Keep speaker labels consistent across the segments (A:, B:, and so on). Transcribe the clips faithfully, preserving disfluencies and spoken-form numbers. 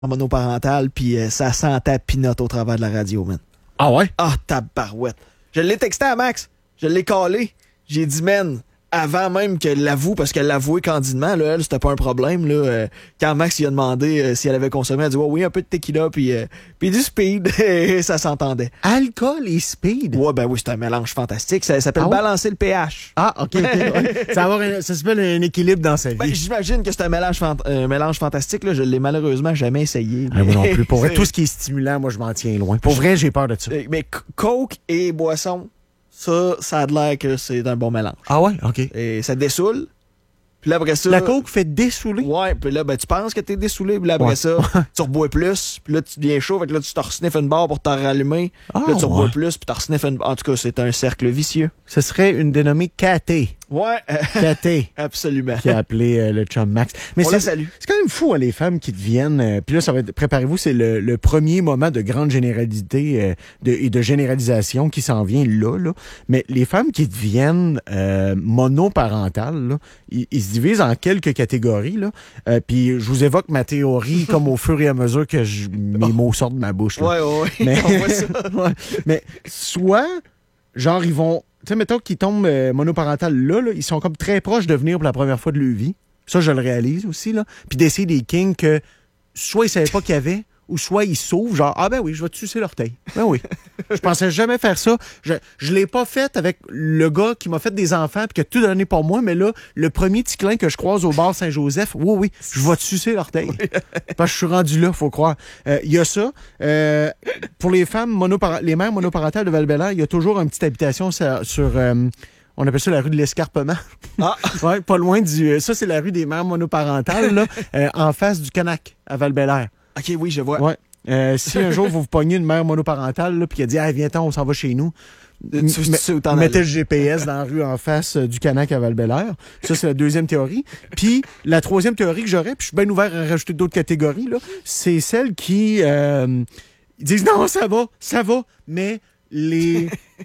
A: monoparental, puis euh, ça sentait peanut au travers de la radio, man.
B: Ah ouais?
A: Ah, tabarouette. Je l'ai texté à Max. Je l'ai collé. J'ai dit, man, avant même qu'elle l'avoue, parce qu'elle l'avouait candidement, là, elle, c'était pas un problème. Là, euh, quand Max lui a demandé euh, si elle avait consommé, elle a dit, ouais, oui, un peu de tequila, puis, euh, puis du speed. Et ça s'entendait.
B: Alcool et speed?
A: Ouais, ben oui, c'est un mélange fantastique. Ça, ça s'appelle
B: Ah ouais?
A: balancer le pH.
B: Ah, OK. okay ouais. ça, va avoir un, ça s'appelle un équilibre dans sa vie.
A: Ben, j'imagine que c'est un mélange, fant- un mélange fantastique. Là. Je l'ai malheureusement jamais essayé.
B: Ah, moi non plus. Pour vrai, tout ce qui est stimulant, moi, je m'en tiens loin. Pour vrai, j'ai peur de ça.
A: Mais Coke et boisson, ça, ça a l'air que c'est un bon mélange.
B: Ah ouais? OK.
A: Et ça dessoule. Puis là, après ça...
B: La Coke fait dessouler?
A: Ouais, puis là, ben, tu penses que t'es dessoulé, puis là, après
B: ouais.
A: ça, tu rebois plus, puis là, tu deviens chaud, fait que là, tu te resniffes une barre pour t'en rallumer,
B: ah,
A: puis là, tu rebois
B: ouais.
A: plus, puis tu resniffes une barre. En tout cas, c'est un cercle vicieux.
B: Ce serait une dénommée K T.
A: Ouais.
B: K T.
A: Absolument.
B: Qui a appelé euh, le chum Max. Mais
A: On
B: c'est,
A: la salue.
B: C'est quand même fou, hein, les femmes qui deviennent... Euh, puis là, ça va être... Préparez-vous, c'est le, le premier moment de grande généralité euh, de, et de généralisation qui s'en vient là, là. Mais les femmes qui deviennent euh, monoparentales, là, ils, ils se divisent en quelques catégories, là. Euh, puis je vous évoque ma théorie comme au fur et à mesure que je, mes oh. mots sortent de ma bouche. Là.
A: Ouais, ouais, ouais.
B: Mais,
A: on voit ça.
B: ouais. Mais soit, genre, ils vont... Tu sais, mettons qu'ils tombent euh, monoparental là, là, ils sont comme très proches de venir pour la première fois de leur vie. Ça, je le réalise aussi, là. Puis d'essayer des kings que soit ils savaient pas qu'il y avait, ou soit ils sauvent, genre, ah ben oui, je vais te sucer l'orteil. Ben oui. Je pensais jamais faire ça. Je, je l'ai pas fait avec le gars qui m'a fait des enfants puis qui a tout donné pour moi, mais là, le premier ticlin que je croise au bar Saint-Joseph, oui, oui, je vais te sucer l'orteil. Parce que je suis rendu là, faut croire. Il euh, y a ça. Euh, pour les femmes, monopar- les mères monoparentales de Val-Bélair, il y a toujours une petite habitation sur... sur euh, on appelle ça la rue de l'Escarpement.
A: Ah!
B: ouais, pas loin du... Ça, c'est la rue des mères monoparentales, là, euh, en face du Canac, à Val-Bélair.
A: OK, oui, je vois.
B: Ouais. Euh, si un jour vous vous pognez une mère monoparentale puis qui a dit hey, viens-t'en, on s'en va chez nous.
A: Tu, tu, tu sais où t'en
B: mettez
A: allais.
B: le G P S dans la rue en face euh, du Canac à Val-Bélair. Ça, c'est la deuxième théorie. Puis la troisième théorie que j'aurais, puis je suis bien ouvert à rajouter d'autres catégories, là, c'est celle qui euh, disent non, ça va, ça va, mais les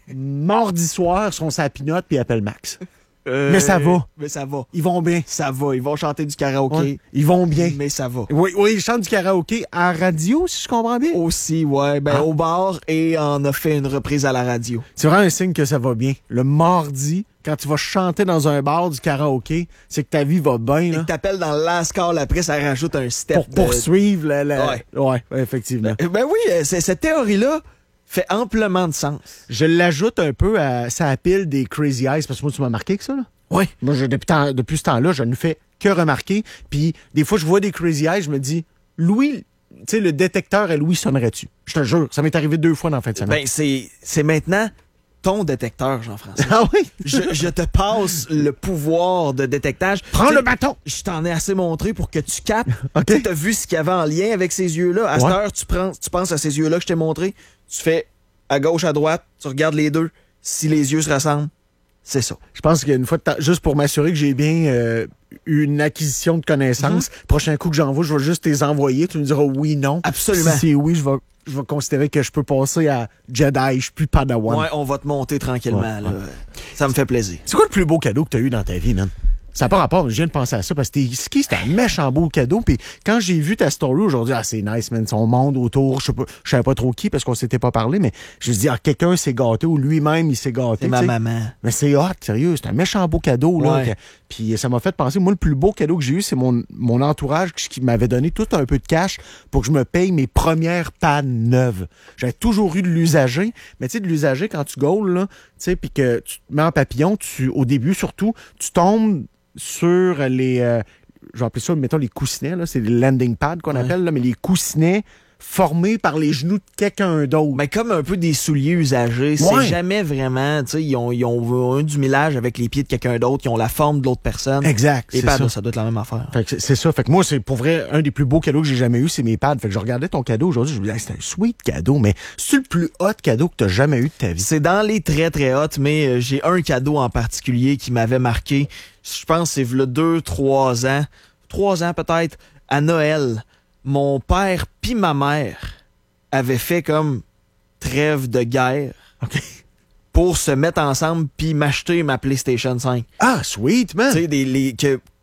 B: mardis soirs sont sa pinotte puis appellent Max. Euh, mais ça va.
A: Mais ça va.
B: Ils vont bien.
A: Ça va. Ils vont chanter du karaoké.
B: Ouais. Ils vont bien.
A: Mais ça va.
B: Oui, oui, ils chantent du karaoké à radio, si je comprends bien.
A: Aussi, ouais. Ben, ah. au bar et on a fait une reprise à la radio.
B: C'est vraiment un signe que ça va bien. Le mardi, quand tu vas chanter dans un bar du karaoké, c'est que ta vie va bien. Là.
A: Et que t'appelles dans le last call après, ça rajoute un step.
B: Pour poursuivre la... la...
A: Ouais.
B: ouais, effectivement.
A: Ben, ben oui, c'est, cette théorie-là fait amplement de sens.
B: Je l'ajoute un peu à sa pile des Crazy Eyes, parce que moi, tu m'as marqué que ça, là?
A: Oui.
B: Moi, je, depuis, temps, depuis ce temps-là, je ne fais que remarquer. Puis, des fois, je vois des Crazy Eyes, je me dis, Louis, tu sais, le détecteur à Louis sonnerait-tu? Je te jure, ça m'est arrivé deux fois dans la fin de semaine.
A: Ben, c'est, c'est maintenant ton détecteur, Jean-François.
B: Ah oui?
A: je, je te passe le pouvoir de détectage.
B: Prends le bâton!
A: Je t'en ai assez montré pour que tu captes.
B: Okay.
A: Tu as vu ce qu'il y avait en lien avec ces yeux-là. À ouais. cette heure, tu, prends, tu penses à ces yeux-là que je t'ai montré. Tu fais à gauche, à droite, tu regardes les deux. Si les yeux se ressemblent, c'est ça.
B: Je pense qu'une fois, juste pour m'assurer que j'ai bien euh, une acquisition de connaissances, mm-hmm. prochain coup que j'envoie, je vais juste les envoyer. Tu me diras oui, non.
A: Absolument.
B: Si c'est oui, je vais, je vais considérer que je peux passer à Jedi, je suis plus Padawan.
A: Ouais, on va te monter tranquillement. Ouais, là. Ouais. Ça me fait plaisir.
B: C'est quoi le plus beau cadeau que tu as eu dans ta vie, man? Ça n'a pas rapport, je viens de penser à ça parce que t'es ski, c'était un méchant beau cadeau. Puis quand j'ai vu ta story aujourd'hui, ah, c'est nice, man, son monde autour, je sais pas, je savais pas trop qui parce qu'on s'était pas parlé, mais je me dis, ah, quelqu'un s'est gâté ou lui-même il s'est gâté.
A: C'est ma
B: t'sais.
A: maman.
B: Mais c'est hot, sérieux, c'est un méchant beau cadeau, là.
A: Ouais.
B: Que, puis ça m'a fait penser, moi, le plus beau cadeau que j'ai eu, c'est mon, mon entourage qui m'avait donné tout un peu de cash pour que je me paye mes premières pannes neuves. J'avais toujours eu de l'usager, mais tu sais, de l'usager, quand tu gaules, là, tu sais, puis que tu te mets en papillon, tu, au début, surtout, tu tombes sur les, euh, je vais appeler ça, mettons les coussinets, là, c'est les landing pads qu'on ouais. appelle, là, mais les coussinets formés par les genoux de quelqu'un d'autre.
A: Mais comme un peu des souliers usagés, ouais. c'est jamais vraiment, tu sais, ils ont, ils ont un du millage avec les pieds de quelqu'un d'autre, qui ont la forme de l'autre personne.
B: Exact.
A: Les pads, ça. ça doit être la même affaire.
B: Fait que c'est, c'est ça. Fait que moi, c'est pour vrai, un des plus beaux cadeaux que j'ai jamais eu, c'est mes pads. Fait que je regardais ton cadeau aujourd'hui, je me disais, hey, c'est un sweet cadeau, mais c'est le plus hot cadeau que t'as jamais eu de ta vie.
A: C'est dans les très très hot, mais euh, j'ai un cadeau en particulier qui m'avait marqué. Je pense que c'est v'là deux, trois ans, trois ans peut-être, à Noël. Mon père puis ma mère avaient fait comme trêve de guerre
B: okay.
A: pour se mettre ensemble puis m'acheter ma PlayStation cinq.
B: Ah, sweet, man!
A: Tu sais, des, les, que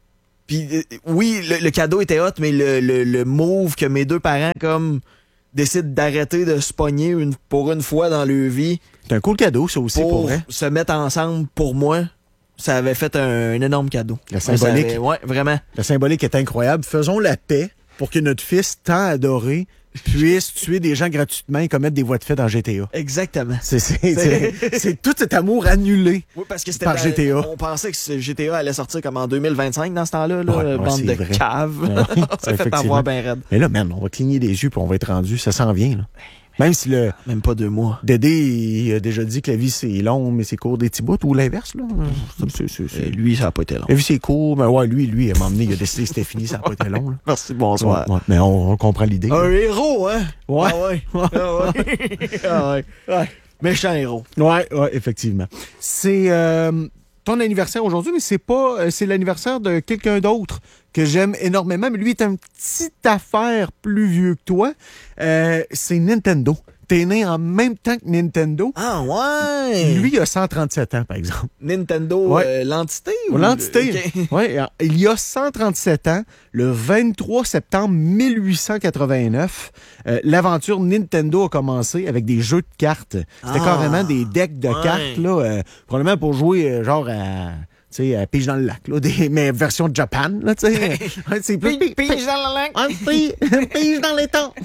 A: Puis euh, oui, le, le cadeau était hot, mais le, le, le move que mes deux parents comme décident d'arrêter de se pogner une, pour une fois dans leur vie.
B: C'est un cool cadeau, ça aussi, pour,
A: pour
B: vrai.
A: se mettre ensemble, pour moi, ça avait fait un, un énorme cadeau.
B: La symbolique.
A: Avait, ouais, vraiment.
B: La symbolique est incroyable. Faisons la paix pour que notre fils, tant adoré, puisse tuer des gens gratuitement et commettre des voies de fait dans G T A.
A: Exactement.
B: C'est, c'est, c'est, c'est tout cet amour annulé
A: oui, parce que c'était
B: par G T A.
A: On pensait que ce G T A allait sortir comme en deux mille vingt-cinq dans ce temps-là, là,
B: Ouais, ouais,
A: bande
B: c'est
A: de
B: vrai.
A: caves.
B: Ouais,
A: on s'est fait avoir bien raide.
B: Mais là, man, on va cligner des yeux puis on va être rendu. Ça s'en vient, là. Même si le
A: Même pas deux mois.
B: Dédé il a déjà dit que la vie, c'est long, mais c'est court des petits bouts, ou l'inverse, là. C'est, c'est, c'est...
A: Euh, lui, ça n'a pas été long.
B: La vie, c'est court. Mais ouais, lui, lui, à un moment donné, il a décidé que c'était fini, ça n'a pas été long, là.
A: Merci, bonsoir.
B: Ouais, ouais, mais on, on comprend l'idée.
A: Un héros, hein?
B: Ouais.
A: Ah ouais. Ah ouais. Ah ouais.
B: Ouais.
A: Méchant héros.
B: Ouais, ouais, effectivement. C'est euh, ton anniversaire aujourd'hui, mais c'est pas, euh, c'est l'anniversaire de quelqu'un d'autre que j'aime énormément. Mais lui est une petite affaire plus vieux que toi. Euh, c'est Nintendo. T'es né en même temps que Nintendo.
A: Ah ouais!
B: Lui, il a cent trente-sept ans, par exemple.
A: Nintendo,
B: Ouais.
A: euh, l'entité? Ou
B: L'entité.
A: Ok.
B: Ouais, il y a cent trente-sept ans, le vingt-trois septembre mille huit cent quatre-vingt-neuf, euh, l'aventure Nintendo a commencé avec des jeux de cartes. C'était
A: Ah.
B: carrément des decks de
A: Ouais.
B: cartes, là, euh, probablement pour jouer euh, genre à... Tu sais, à Pige dans le lac, là, des, mais version Japan, là, tu sais. Ouais, c'est plus...
A: Pige pige dans le lac.
B: Ah, pige, pige dans les temps.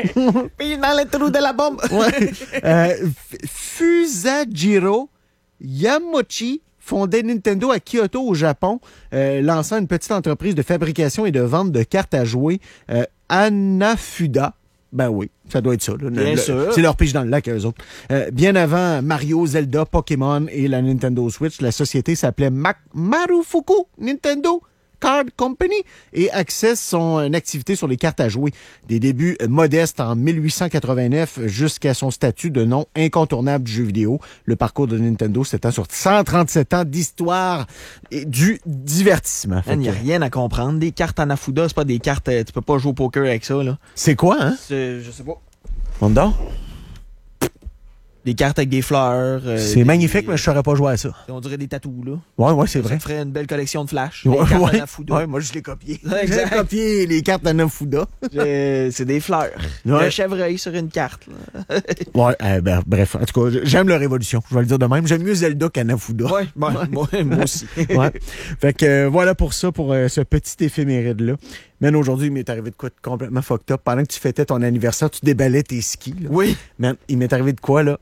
A: Pige dans le trou de la bombe.
B: Ouais. Euh, F- Fusajiro Yamauchi fondait Nintendo à Kyoto, au Japon, euh, lançant une petite entreprise de fabrication et de vente de cartes à jouer, euh, Hanafuda. Ben oui, ça doit être ça. Là.
A: Bien
B: Le-
A: sûr.
B: C'est leur pige dans le lac, eux autres. Euh, bien avant Mario, Zelda, Pokémon et la Nintendo Switch, la société s'appelait Mac- Marufuku Nintendo Card Company et accesse son euh, activité sur les cartes à jouer. Des débuts euh, modestes en mille huit cent quatre-vingt-neuf jusqu'à son statut de nom incontournable du jeu vidéo. Le parcours de Nintendo s'étend sur cent trente-sept ans d'histoire et du divertissement. Fait
A: Il n'y a
B: que,
A: rien à comprendre. Des cartes Anafuda, c'est pas des cartes... euh, Tu peux pas jouer au poker avec ça, là.
B: c'est quoi, hein?
A: C'est... Je sais pas.
B: On donc?
A: Des cartes avec des fleurs. euh,
B: C'est
A: des-
B: magnifique, mais je saurais pas jouer à ça.
A: On dirait des tatous, là.
B: Ouais, ouais, c'est
A: Ça
B: vrai.
A: te ferait une belle collection de flash.
B: Ouais,
A: des cartes
B: ouais.
A: Anafuda.
B: Ouais, moi, je l'ai copié.
A: Exact.
B: J'ai copié les cartes d'Anafuda.
A: J'ai- C'est des fleurs.
B: Ouais.
A: Un chevreuil sur une carte, là.
B: Ouais, euh, ben, bref, en tout cas, j'aime la Révolution, je vais le dire de même. J'aime mieux Zelda qu'Anafuda.
A: Ouais, bon, moi, moi aussi.
B: Ouais. Fait que euh, voilà pour ça, pour euh, ce petit éphéméride-là. Man, aujourd'hui, il m'est arrivé de quoi de complètement fucked up. Pendant que tu fêtais ton anniversaire, tu déballais tes skis. Là.
A: Oui.
B: Man, il m'est arrivé de quoi, là?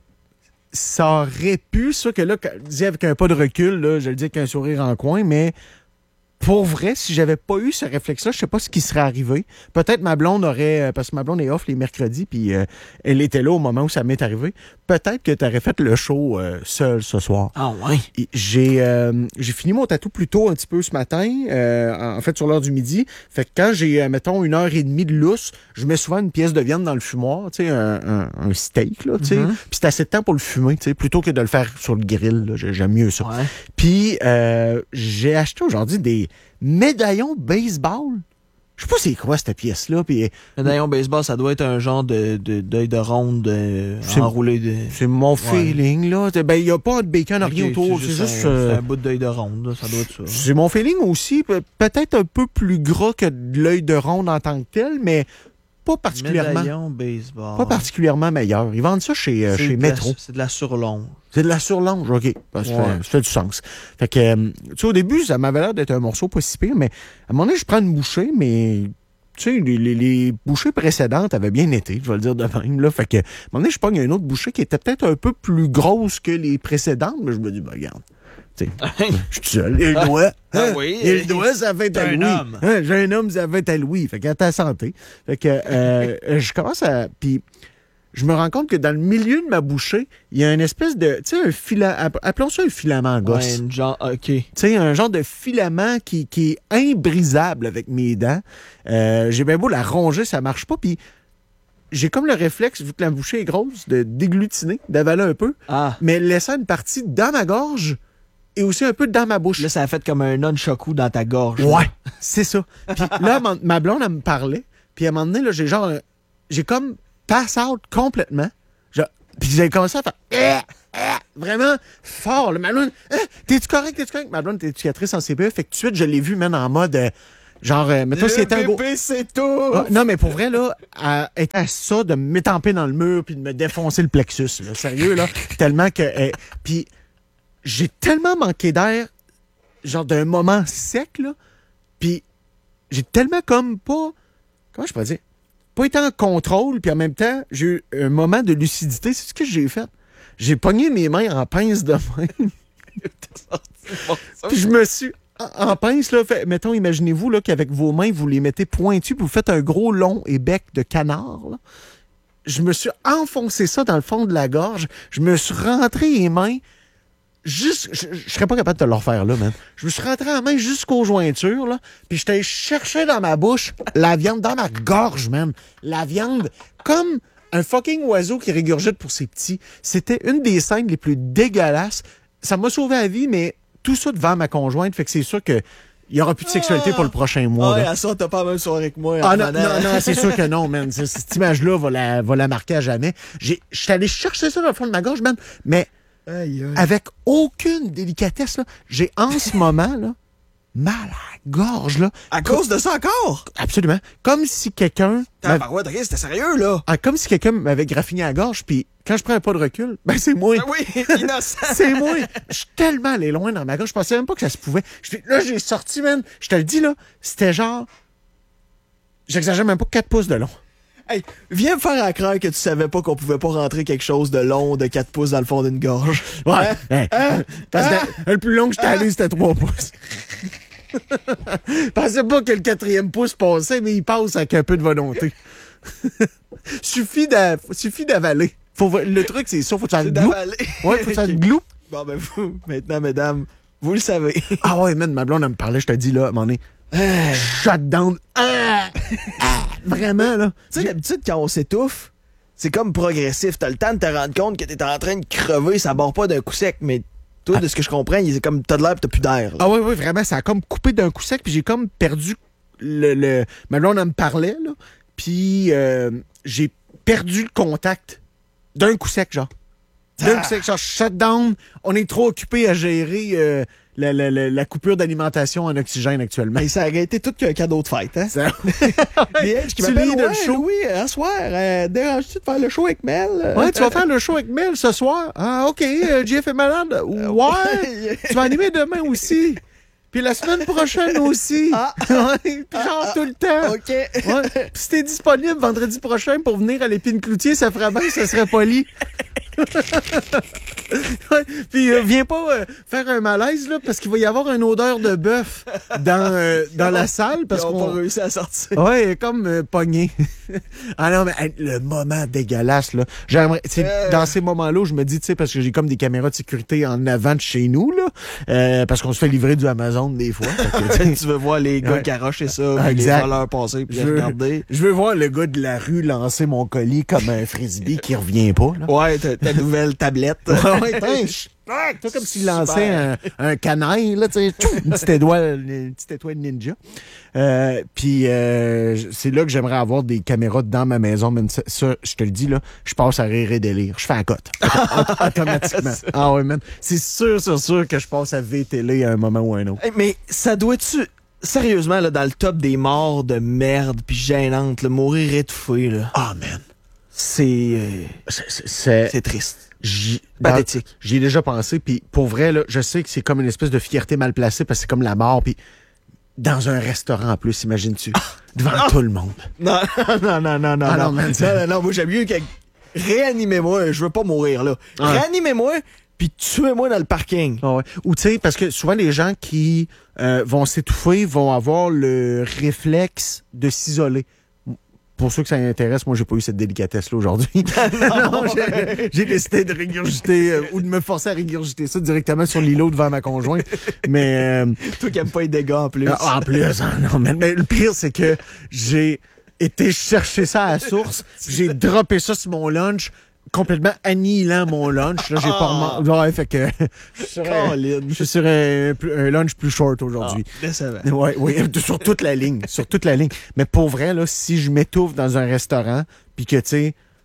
B: Ça aurait pu, ça, que là, quand je disais avec un pas de recul, là, je le dis avec un sourire en coin, mais pour vrai, si j'avais pas eu ce réflexe-là, je sais pas ce qui serait arrivé. Peut-être ma blonde aurait... euh, Parce que ma blonde est off les mercredis, puis euh, elle était là au moment où ça m'est arrivé. Peut-être que tu aurais fait le show euh, seul ce soir.
A: Ah ouais.
B: Et J'ai euh, j'ai fini mon tatou plus tôt un petit peu ce matin, euh, en fait sur l'heure du midi. Fait que quand j'ai, euh, mettons, une heure et demie de lousse, je mets souvent une pièce de viande dans le fumoir, tu sais, un, un, un steak, là, tu sais.
A: Mhm.
B: Puis c'est assez de temps pour le fumer, tu sais, plutôt que de le faire sur le grill, là. J'ai- J'aime mieux ça.
A: Ouais.
B: Puis euh, j'ai acheté aujourd'hui des médaillons baseball. Je sais pas c'est quoi cette pièce-là, puis
A: Médaillon baseball, ça doit être un genre de, de, d'œil de ronde euh,
B: C'est-
A: enroulé de...
B: c'est mon feeling, là. Ben, il y a pas de bacon, rien
A: Ok,
B: autour, c'est juste...
A: un,
B: euh,
A: c'est un bout d'œil de ronde, là, ça doit être ça.
B: C'est mon feeling aussi, pe- peut-être un peu plus gras que de l'œil de ronde en tant que tel, mais pas particulièrement,
A: Médaillon baseball.
B: pas particulièrement meilleur. Ils vendent ça chez, euh,
A: C'est
B: chez
A: de la-
B: Metro.
A: C'est de la surlonge.
B: C'est de la surlonge, OK. Ben, ça,
A: Ouais.
B: fait, ça fait du sens. Fait que, euh, tu sais, au début, ça m'avait l'air d'être un morceau pas si pire, mais à un moment donné, je prends une bouchée, mais... Tu sais, les, les, les bouchées précédentes avaient bien été, je vais le dire de même. Là. Fait que, à un moment donné, je prends une autre bouchée qui était peut-être un peu plus grosse que les précédentes, mais je me dis, ben, regarde, tu sais, je suis tout seul. Et le doigt,
A: Ah
B: hein,
A: oui.
B: et le doigt, ça fait
A: T'es
B: à
A: un
B: Louis.
A: homme.
B: Hein, j'ai un homme, ça fait à Louis. Fait qu'à ta santé. Fait que, euh, je commence à... Puis, je me rends compte que dans le milieu de ma bouchée, il y a une espèce de... Tu sais, un filament... Appelons ça un filament gosse.
A: Ouais, une genre... OK.
B: Tu sais, un genre de filament qui, qui est imbrisable avec mes dents. Euh, j'ai bien beau la ronger, ça marche pas. Puis j'ai comme le réflexe, vu que la bouchée est grosse, de déglutiner, d'avaler un peu,
A: Ah.
B: mais laisser une partie dans ma gorge et aussi un peu dans ma bouche.
A: Là, ça a fait comme un nunchaku dans ta gorge.
B: Ouais, c'est ça. Puis là, ma, ma blonde, elle me parlait. Puis à un moment donné, là, j'ai genre... un- J'ai comme pass out complètement. Je- Puis j'avais commencé à faire eh, eh, vraiment fort. Là. Ma blonde, eh, t'es-tu correct, t'es-tu correct? Ma blonde était éducatrice en C P E, fait que tout de suite, je l'ai vu, man, en mode, euh, genre, euh, mettons, si c'était un gros...
A: c'est tout!
B: Ah, non, mais pour vrai, là, elle était à ça de me m'étamper dans le mur puis de me défoncer le plexus, là. Sérieux, là, tellement que... euh, puis j'ai tellement manqué d'air, genre d'un moment sec, là, puis j'ai tellement comme pas... Comment je peux dire? Pas été en contrôle, puis en même temps, j'ai eu un moment de lucidité. C'est ce que j'ai fait. J'ai pogné mes mains en pince de même. Puis je me suis... En, en pince, là, fait, mettons, imaginez-vous là, qu'avec vos mains, vous les mettez pointus, puis vous faites un gros long et bec de canard, là. Je me suis enfoncé ça dans le fond de la gorge. Je me suis rentré les mains... Juste, je, je serais pas capable de te le refaire, là, man. Je me suis rentré en main jusqu'aux jointures, là, puis j'étais chercher dans ma bouche la viande, dans ma gorge, man. La viande, comme un fucking oiseau qui régurgite pour ses petits. C'était une des scènes les plus dégueulasses. Ça m'a sauvé la vie, mais tout ça devant ma conjointe, fait que c'est sûr que il y aura plus de sexualité
A: ah,
B: pour le prochain mois.
A: Ah,
B: là.
A: à ça, t'as pas la même soirée que moi.
B: Ah non, non, non, c'est sûr que non, man. C'est, cette image-là va la, va la marquer à jamais. J'ai, j'étais allé chercher ça dans le fond de ma gorge, man, mais...
A: Aïe, aïe.
B: Avec aucune délicatesse, là, j'ai en ce moment là, mal à la gorge. Là,
A: À cause de ça encore?
B: absolument. Comme si quelqu'un.
A: Ah,
B: m'avait-
A: bah ouais, c'était sérieux, là.
B: Ah, comme si quelqu'un m'avait graffiné à la gorge, puis quand je prends un pas de recul, ben c'est moi.
A: Ah oui, innocent.
B: C'est moi. Je suis tellement allé loin dans ma gorge, je pensais même pas que ça se pouvait. Je- Là, j'ai sorti, man. Je te le dis, là, c'était genre. J'exagère même pas quatre pouces de long.
A: Hey, viens me faire à croire que tu savais pas qu'on pouvait pas rentrer quelque chose de long de quatre pouces dans le fond d'une gorge.
B: Ouais.
A: Hein?
B: Hey,
A: Hein?
B: parce que
A: Hein?
B: le plus long que j'étais allé, c'était trois pouces. Je pensais pas que le quatrième pouce passait, mais il passe avec un peu de volonté. suffit, d'a, suffit d'avaler. Faut, le truc, c'est ça. Faut que ça te
A: C'est
B: gloupe.
A: d'avaler.
B: Ouais, faut que ça te
A: Ok.
B: gloupe.
A: Bon, ben vous, maintenant, mesdames, vous le savez.
B: Ah ouais, man, ma blonde, elle me parlait, je te dis, là, à un moment donné, shut down. Ah! Ah! Vraiment, là.
A: Tu sais, d'habitude, quand on s'étouffe, c'est comme progressif. T'as le temps de te rendre compte que t'es en train de crever, ça barre pas d'un coup sec, mais toi, de ce que je comprends, il est comme t'as de l'air pis t'as plus d'air. là.
B: Ah oui, oui, vraiment, ça a comme coupé d'un coup sec, puis j'ai comme perdu le... le... Ma blonde, elle me parlait, là, puis euh, j'ai perdu le contact d'un coup sec, genre. D'un coup sec, genre, shut down. On est trop occupé à gérer euh, la, la, la, la coupure d'alimentation en oxygène actuellement.
A: Mais ça aurait été tout qu'un cadeau de fête, hein?
B: Ça-
A: Puis elle, qui
B: Tu
A: m'appelle,
B: lis de
A: ouais,
B: le show.
A: Louis, à soir, euh, dérange-tu de faire le show avec Mel?
B: Ouais, tu vas faire le show avec Mel ce soir. Ah, OK, euh, Jeff est malade. Ouais. Tu vas animer demain aussi. Puis la semaine prochaine aussi.
A: Ah.
B: Ouais, puis genre
A: Ah.
B: tout le temps.
A: OK.
B: Ouais. Puis si t'es disponible vendredi prochain pour venir à l'épine cloutier, ça ferait bien, ça serait poli. Ouais. Puis euh, viens pas euh, faire un malaise là, parce qu'il va y avoir une odeur de bœuf dans, euh, dans la salle. Parce
A: Ils ont
B: qu'on
A: pas réussi à sortir.
B: ouais, comme euh, pogné. Ah non, mais hey, le moment dégueulasse, là. J'aimerais, tu sais,
A: Euh.
B: dans ces moments-là où je me dis, tu sais, parce que j'ai comme des caméras de sécurité en avant de chez nous, là, euh, parce qu'on se fait livrer du Amazon des fois. Fait que, tu sais,
A: tu veux voir les gars
B: Ouais.
A: qui arrochaient ça,
B: Ah,
A: puis les
B: exact.
A: voleurs passer, puis
B: Je
A: les
B: veux-
A: regarder.
B: je veux voir le gars de la rue lancer mon colis comme un frisbee qui revient pas, là.
A: Ouais, ta, ta nouvelle tablette.
B: Ouais, ouais, tiens, je- ouais, toi, comme s'il lançait un, un canaille, là, tu sais, tchou, une petite étoile, une petite étoile ninja. Euh, puis euh, c'est là que j'aimerais avoir des caméras dans ma maison, mais ça, ça, je te le dis, là, je passe à rire et délire. Je fais la cote. Auto- Automatiquement. Ah ouais, man. C'est sûr, c'est sûr que je passe à V-Télé à un moment ou à un autre.
A: Hey, mais ça doit-tu, sérieusement, là, dans le top des morts de merde puis gênantes, là, mourir étouffé, là,
B: Ah, man.
A: c'est, euh,
B: C'est- c'est- C'est...
A: c'est triste.
B: J'y dans-
A: Pathétique.
B: J'y ai déjà pensé, puis pour vrai, là, je sais que c'est comme une espèce de fierté mal placée parce que c'est comme la mort, puis dans un restaurant en plus, imagines-tu, devant tout le monde.
A: Non, non, non, non, non,
B: Ah non,
A: non,
B: man,
A: non,
B: c'est-
A: non, non, moi j'aime mieux que réanimez-moi, je veux pas mourir là.
B: Ouais.
A: Réanimez-moi puis tuez-moi dans le parking.
B: Ah ouais. Ou tu sais, parce que souvent les gens qui euh, vont s'étouffer vont avoir le réflexe de s'isoler. Pour ceux que ça intéresse, moi j'ai pas eu cette délicatesse-là aujourd'hui. Non, j'ai, j'ai décidé de régurgiter euh, ou de me forcer à régurgiter ça directement sur l'îlot devant ma conjointe. Mais euh,
A: Toi qui aimes pas les dégâts en plus.
B: Ah, en plus, ah non, mais, mais le pire, c'est que j'ai été chercher ça à la source. J'ai droppé ça sur mon lunch, complètement annihilant mon lunch. Là, j'ai pas
A: Ah.
B: remar- Ouais, fait que je suis sur, un,
A: Colin.
B: je suis sur un, un lunch plus short aujourd'hui.
A: Ah, décevant.
B: Ouais, oui, sur toute la ligne, sur toute la ligne. Mais pour vrai, là, si je m'étouffe dans un restaurant, puis que, tu sais,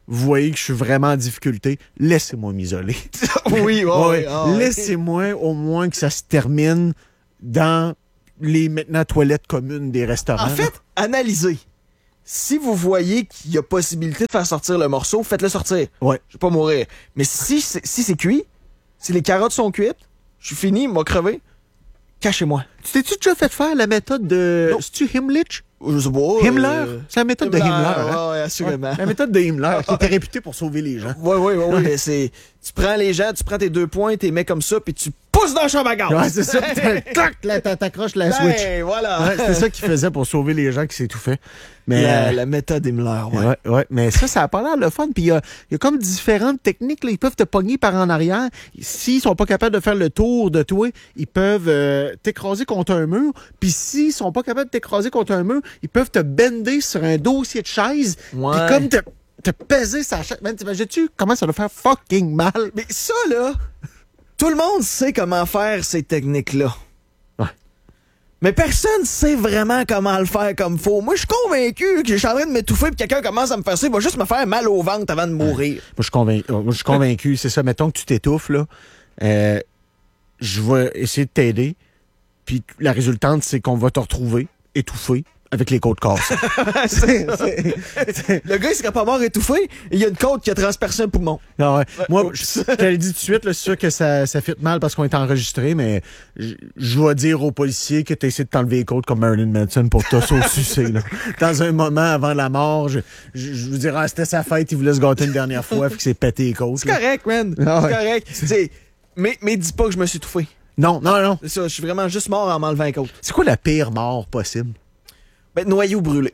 B: vous voyez que je suis vraiment en difficulté, laissez-moi m'isoler.
A: oui, ouais,
B: Ouais,
A: ah, ouais.
B: laissez-moi au moins que ça se termine dans les maintenant toilettes communes des restaurants.
A: En fait, analysez. Si vous voyez qu'il y a possibilité de faire sortir le morceau, faites-le sortir.
B: Ouais.
A: Je vais pas mourir. Mais si c'est, si c'est cuit, si les carottes sont cuites, je suis fini, m'a crevé, cachez-moi.
B: Tu t'es-tu déjà fait faire la méthode de...
A: Non.
B: C'est-tu Himmlich?
A: Je sais pas.
B: Himmler?
A: euh,
B: C'est la méthode de Himmler. hein?
A: Ouais, ouais, assurément.
B: Ouais, la méthode de Himmler, qui était réputée pour sauver les gens.
A: Ouais, ouais, ouais, ouais. c'est, tu prends les gens, tu prends tes deux points, t'es mets comme ça, puis tu pousses dans la chambre à gaz.
B: Ouais, c'est ça. Puis tac, là, t'a- t'accroches la switch.
A: Ben, voilà.
B: Ouais, c'est ça qu'il faisait pour sauver les gens qui s'étouffaient. Mais,
A: La,
B: euh,
A: la méthode Himmler, ouais.
B: ouais, ouais. Mais ça, ça a pas l'air le fun. Puis il y a, il y a comme différentes techniques. Là. Ils peuvent te pogner par en arrière. S'ils sont pas capables de faire le tour de toi, ils peuvent euh, t'écraser contre un mur. Puis s'ils sont pas capables de t'écraser contre un mur, ils peuvent te bender sur un dossier de chaise.
A: Ouais.
B: Puis comme te, te peser sa chaise. Man, t'imagines-tu comment ça doit faire fucking mal?
A: Mais ça, là, tout le monde sait comment faire ces techniques-là.
B: Ouais.
A: Mais personne sait vraiment comment le faire comme faut. Moi, je suis convaincu que je suis en train de m'étouffer puis quelqu'un commence à me faire ça, il va juste me faire mal au ventre avant de mourir.
B: Moi, je suis convaincu. Moi, je suis convaincu. C'est ça. Mettons que tu t'étouffes, là. Euh, je vais essayer de t'aider. Puis la résultante, c'est qu'on va te retrouver étouffé avec les côtes cassées. C'est- c'est- c'est-
A: Le gars, il serait pas mort étouffé et il y a une côte qui a transpercé un poumon.
B: Non, ouais. Moi,
A: oh.
B: je je te l'ai dit tout de suite, là, c'est sûr que ça, ça fit mal parce qu'on est enregistré, mais je je vais dire aux policiers que tu essaies de t'enlever les côtes comme Marilyn Manson pour te saucer, là. Dans un moment avant la mort, je, je, je vous dirais, ah, c'était sa fête, il voulait se gâter une dernière fois, puis qu'il s'est pété les côtes.
A: C'est
B: là.
A: correct, man.
B: Ah ouais.
A: C'est correct. C'est- Mais, mais dis pas que je me suis étouffé.
B: Non, non, non.
A: C'est ça, je suis vraiment juste mort en m'enlevant les côtes.
B: C'est quoi la pire mort possible?
A: Ben, noyé ou brûlé.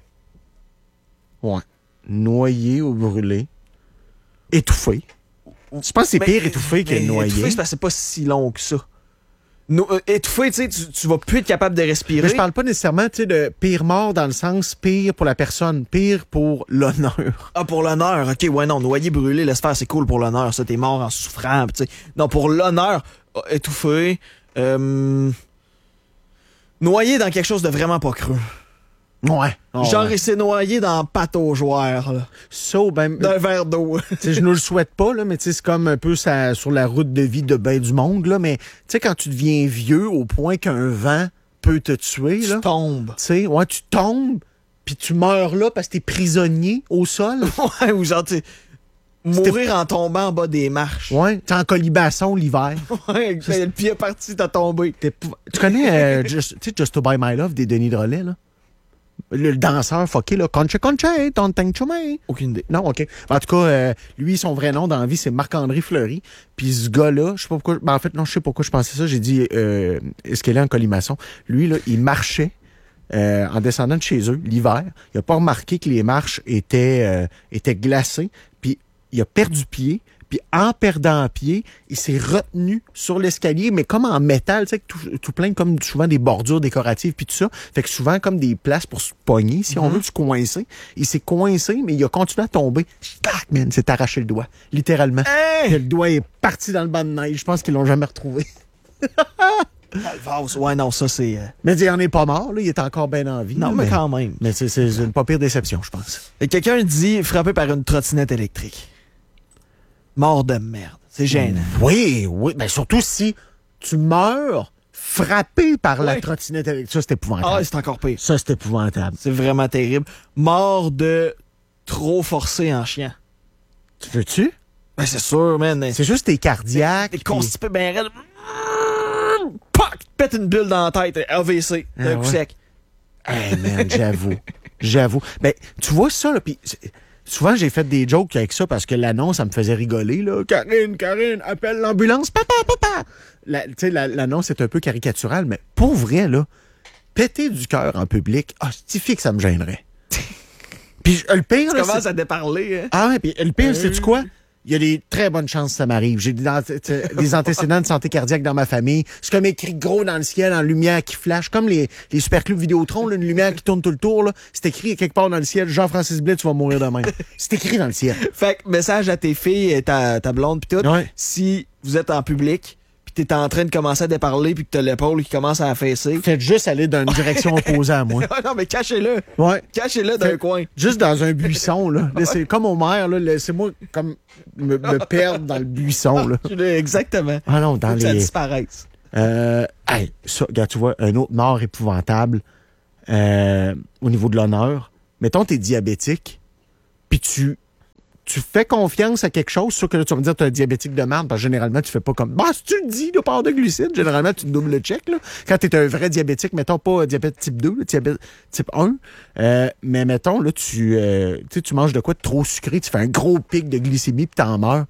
B: Ouais. Noyé ou brûlé. Étouffé. Je pense que c'est
A: Mais-
B: pire étouffé que
A: mais
B: noyé.
A: Étouffé, c'est parce que c'est pas si long que ça. No- euh, étouffé, tu sais, tu tu vas plus être capable de respirer.
B: Mais je parle pas nécessairement tu sais, de pire mort dans le sens pire pour la personne, pire pour l'honneur.
A: Ah, pour l'honneur, ok, ouais, non, noyé, brûlé, laisse faire, c'est cool pour l'honneur, ça, t'es mort en souffrant, tu sais. Non, pour l'honneur, ah, étouffé, euh, noyé dans quelque chose de vraiment pas creux.
B: Ouais. Oh,
A: Genre,
B: ouais.
A: il s'est noyé dans le pataugeoire, là,
B: Ça, ben,
A: d'un verre d'eau.
B: tu sais, je ne le souhaite pas, là, mais tu sais, c'est comme un peu ça, sur la route de vie de ben du monde, là, mais tu sais, quand tu deviens vieux au point qu'un vent peut te tuer, là,
A: Tu tombes.
B: tu sais, ouais, tu tombes, puis tu meurs là parce que t'es prisonnier au sol.
A: Ouais, ou genre, tu sais, mourir en tombant en bas des marches.
B: Ouais, t'es en colibasson l'hiver.
A: Ouais, le pied parti, t'as tombé.
B: T'es pou- Tu connais, euh, Just, tu sais, Just to Buy My Love des Denis Drolet, là? Le, le danseur fucké, là. Conche Conche, ton ting chumé.
A: Aucune idée.
B: Non, OK. En tout cas, euh, lui, son vrai nom dans la vie, c'est Marc-André Fleury. Puis ce gars-là, je sais pas pourquoi... Ben, en fait, non, je sais pourquoi je pensais ça. J'ai dit, euh, est-ce qu'elle est en colimaçon? Lui, là, il marchait euh, en descendant de chez eux l'hiver. Il a pas remarqué que les marches étaient, euh, étaient glacées. Puis il a perdu pied. Puis en perdant pied, il s'est retenu sur l'escalier, mais comme en métal, tu sais, tout, tout plein comme souvent des bordures décoratives puis tout ça. Fait que souvent comme des places pour se pogner, si on veut, se coincer. Il s'est coincé, mais il a continué à tomber. Tac, man, il s'est arraché le doigt, littéralement.
A: Hey!
B: Puis le doigt est parti dans le banc de neige. Je pense qu'ils l'ont jamais retrouvé.
A: Alvase. Ouais, non, ça, c'est... euh,
B: Mais il en est pas mort, là. Il est encore bien en vie.
A: Non,
B: là,
A: mais quand même.
B: Mais c'est c'est une pas pire déception, je pense.
A: Et quelqu'un dit frappé par une trottinette électrique. Mort de merde. C'est gênant.
B: Oui, oui. Ben surtout si tu meurs frappé par la
A: Ouais.
B: trottinette électrique. Ça, c'est épouvantable.
A: Ah, c'est encore pire.
B: Ça, c'est épouvantable.
A: C'est vraiment terrible. Mort de trop forcé en chiant.
B: Tu veux-tu?
A: Ben, c'est sûr, man.
B: C'est juste tes cardiaques.
A: T'es
B: puis-
A: constipé ben raide. Pac! Pète une bulle dans la tête. A V C. D'un
B: Ah
A: coup
B: ouais?
A: sec.
B: Hey, man, j'avoue. J'avoue. Ben, tu vois ça, là, puis c'est- souvent, j'ai fait des jokes avec ça parce que l'annonce, ça me faisait rigoler, là. Karine, Karine, appelle l'ambulance. Papa, papa! La- Tu sais, la- l'annonce est un peu caricaturale, mais pour vrai, là, péter du cœur en public, ah, c'est que ça me gênerait. Puis je- le pire,
A: Tu
B: là,
A: commences
B: c'est-
A: à déparler, hein?
B: Ah ouais, puis le pire, c'est tu quoi? Il y a des très bonnes chances que ça m'arrive. J'ai des, anté- des antécédents de santé cardiaque dans ma famille. C'est comme écrit gros dans le ciel, en lumière qui flash, comme les, les superclubs Vidéotron, là, une lumière qui tourne tout le tour. Là. C'est écrit quelque part dans le ciel, Jean-Francis Blais, tu vas mourir demain. C'est écrit dans le ciel.
A: Fait que message à tes filles et ta, ta blonde pis tout.
B: Ouais.
A: Si vous êtes en public pis puis t'es en train de commencer à déparler, puis que t'as l'épaule qui commence à affaisser.
B: Faites juste aller dans une direction opposée à moi.
A: non, mais cachez-le.
B: Ouais.
A: Cachez-le d'un
B: Fait-
A: coin.
B: Juste dans un buisson, là. Laissez, comme au maire, là, laissez-moi comme me, me perdre dans le buisson, là.
A: Exactement.
B: Ah non, dans
A: Faut que ça
B: les...
A: disparaisse.
B: Euh, hey, ça, regarde, tu vois, un autre mort épouvantable euh, au niveau de l'honneur. Mettons, t'es diabétique, puis tu, tu fais confiance à quelque chose, sûr que là, tu vas me dire que t'es un diabétique de merde, parce que généralement, tu fais pas comme, bah, si tu le dis, de part de glucides, généralement, tu doubles le check, là. Quand t'es un vrai diabétique, mettons pas diabète type deux, là, diabète type un, euh, mais mettons, là, tu, euh, tu sais, tu manges de quoi de trop sucré, tu fais un gros pic de glycémie, puis t'en meurs.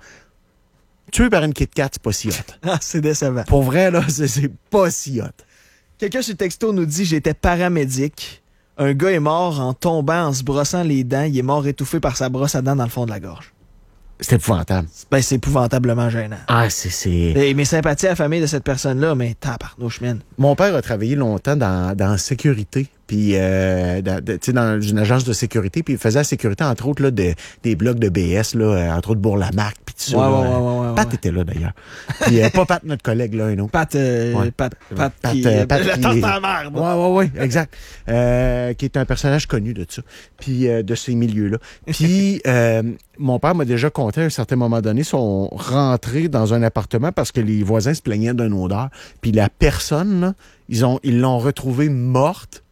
B: Tué par une Kit Kat, c'est pas si hot.
A: Ah, c'est décevant.
B: Pour vrai, là, c'est, c'est pas si hot.
A: Quelqu'un sur le texto nous dit « J'étais paramédic. Un gars est mort en tombant, en se brossant les dents. Il est mort étouffé par sa brosse à dents dans le fond de la gorge. »
B: C'est épouvantable.
A: Ben, c'est épouvantablement gênant.
B: Ah, c'est... c'est...
A: Et mes sympathies à la famille de cette personne-là, mais tabarnouche, man.
B: Mon père a travaillé longtemps dans, dans la sécurité, puis euh, dans, de- tu sais, dans une agence de sécurité, puis il faisait la sécurité, entre autres, là, de, des blocs de B S, là, euh, entre autres Bourg-la-Marque, puis tout ça.
A: Ouais,
B: là.
A: ouais, ouais, ouais, ouais,
B: Pat
A: ouais.
B: était là, d'ailleurs. Puis euh, pas Pat, notre collègue, là, un autre.
A: Pat, euh,
B: Ouais.
A: Pat, Pat,
B: Pat,
A: qui,
B: euh, Pat
A: la
B: qui
A: tante
B: est-
A: à merde.
B: Ouais, ouais, ouais, exact. Euh, qui est un personnage connu de ça, puis euh, de ces milieux-là. Puis euh, mon père m'a déjà conté à un certain moment donné, sont rentrés dans un appartement parce que les voisins se plaignaient d'une odeur. Puis la personne, là, ils ont, ils l'ont retrouvée morte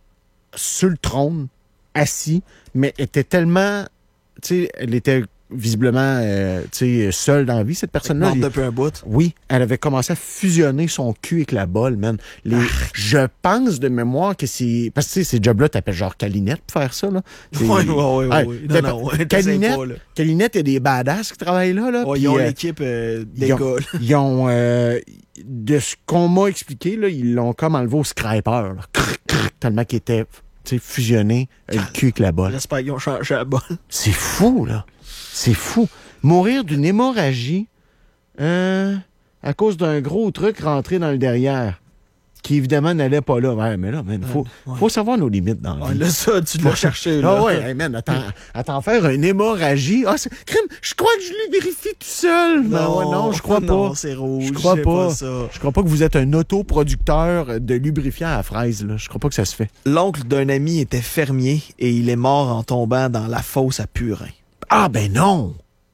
B: sur le trône, assis, mais était tellement, tu sais, elle était visiblement, euh, tu sais, seule dans la vie, cette personne-là.
A: Morte
B: Les-
A: depuis un bout.
B: oui, elle avait commencé à fusionner son cul avec la bolle, man. Les, je pense de mémoire que c'est... Parce que, tu sais, ces jobs-là, t'appelles genre Calinette pour faire ça, là. C'est-
A: Ouais, ouais, ouais, ouais.
B: Hey,
A: ouais.
B: t'as-
A: Non, non, ouais,
B: Calinette,
A: t'essayes pas, là.
B: Calinette, il y a des badass qui travaillent là, là.
A: Ouais,
B: puis,
A: ils ont
B: euh,
A: l'équipe euh,
B: ils ont-
A: d'école.
B: Ils ont... euh, de ce qu'on m'a expliqué, là, ils l'ont comme enlevé au scraper, là. Crrr, crrr, tellement qu'il était, tu sais, fusionné euh, le cul avec la bolle.
A: J'espère qu'ils ont changé la bonne.
B: C'est fou, là. C'est fou. Mourir d'une hémorragie euh, à cause d'un gros truc rentré dans le derrière, qui évidemment n'allait pas là. Ouais, mais là, il faut,
A: Ouais.
B: faut savoir nos limites dans la
A: Ouais,
B: vie.
A: là, ça, tu l'as cherché, là.
B: Ah ouais, hey, man, attends, attends, faire une hémorragie. Ah, c'est... Crime, je crois que je l'ai vérifié tout seul. Non, ouais, non, je crois
A: non,
B: pas.
A: c'est rouge.
B: Je crois
A: c'est
B: pas.
A: ça.
B: Je crois pas que vous êtes un autoproducteur de lubrifiant à fraises, là. Je crois pas que ça se fait.
A: L'oncle d'un ami était fermier et il est mort en tombant dans la fosse à Purin.
B: Ah, ben non!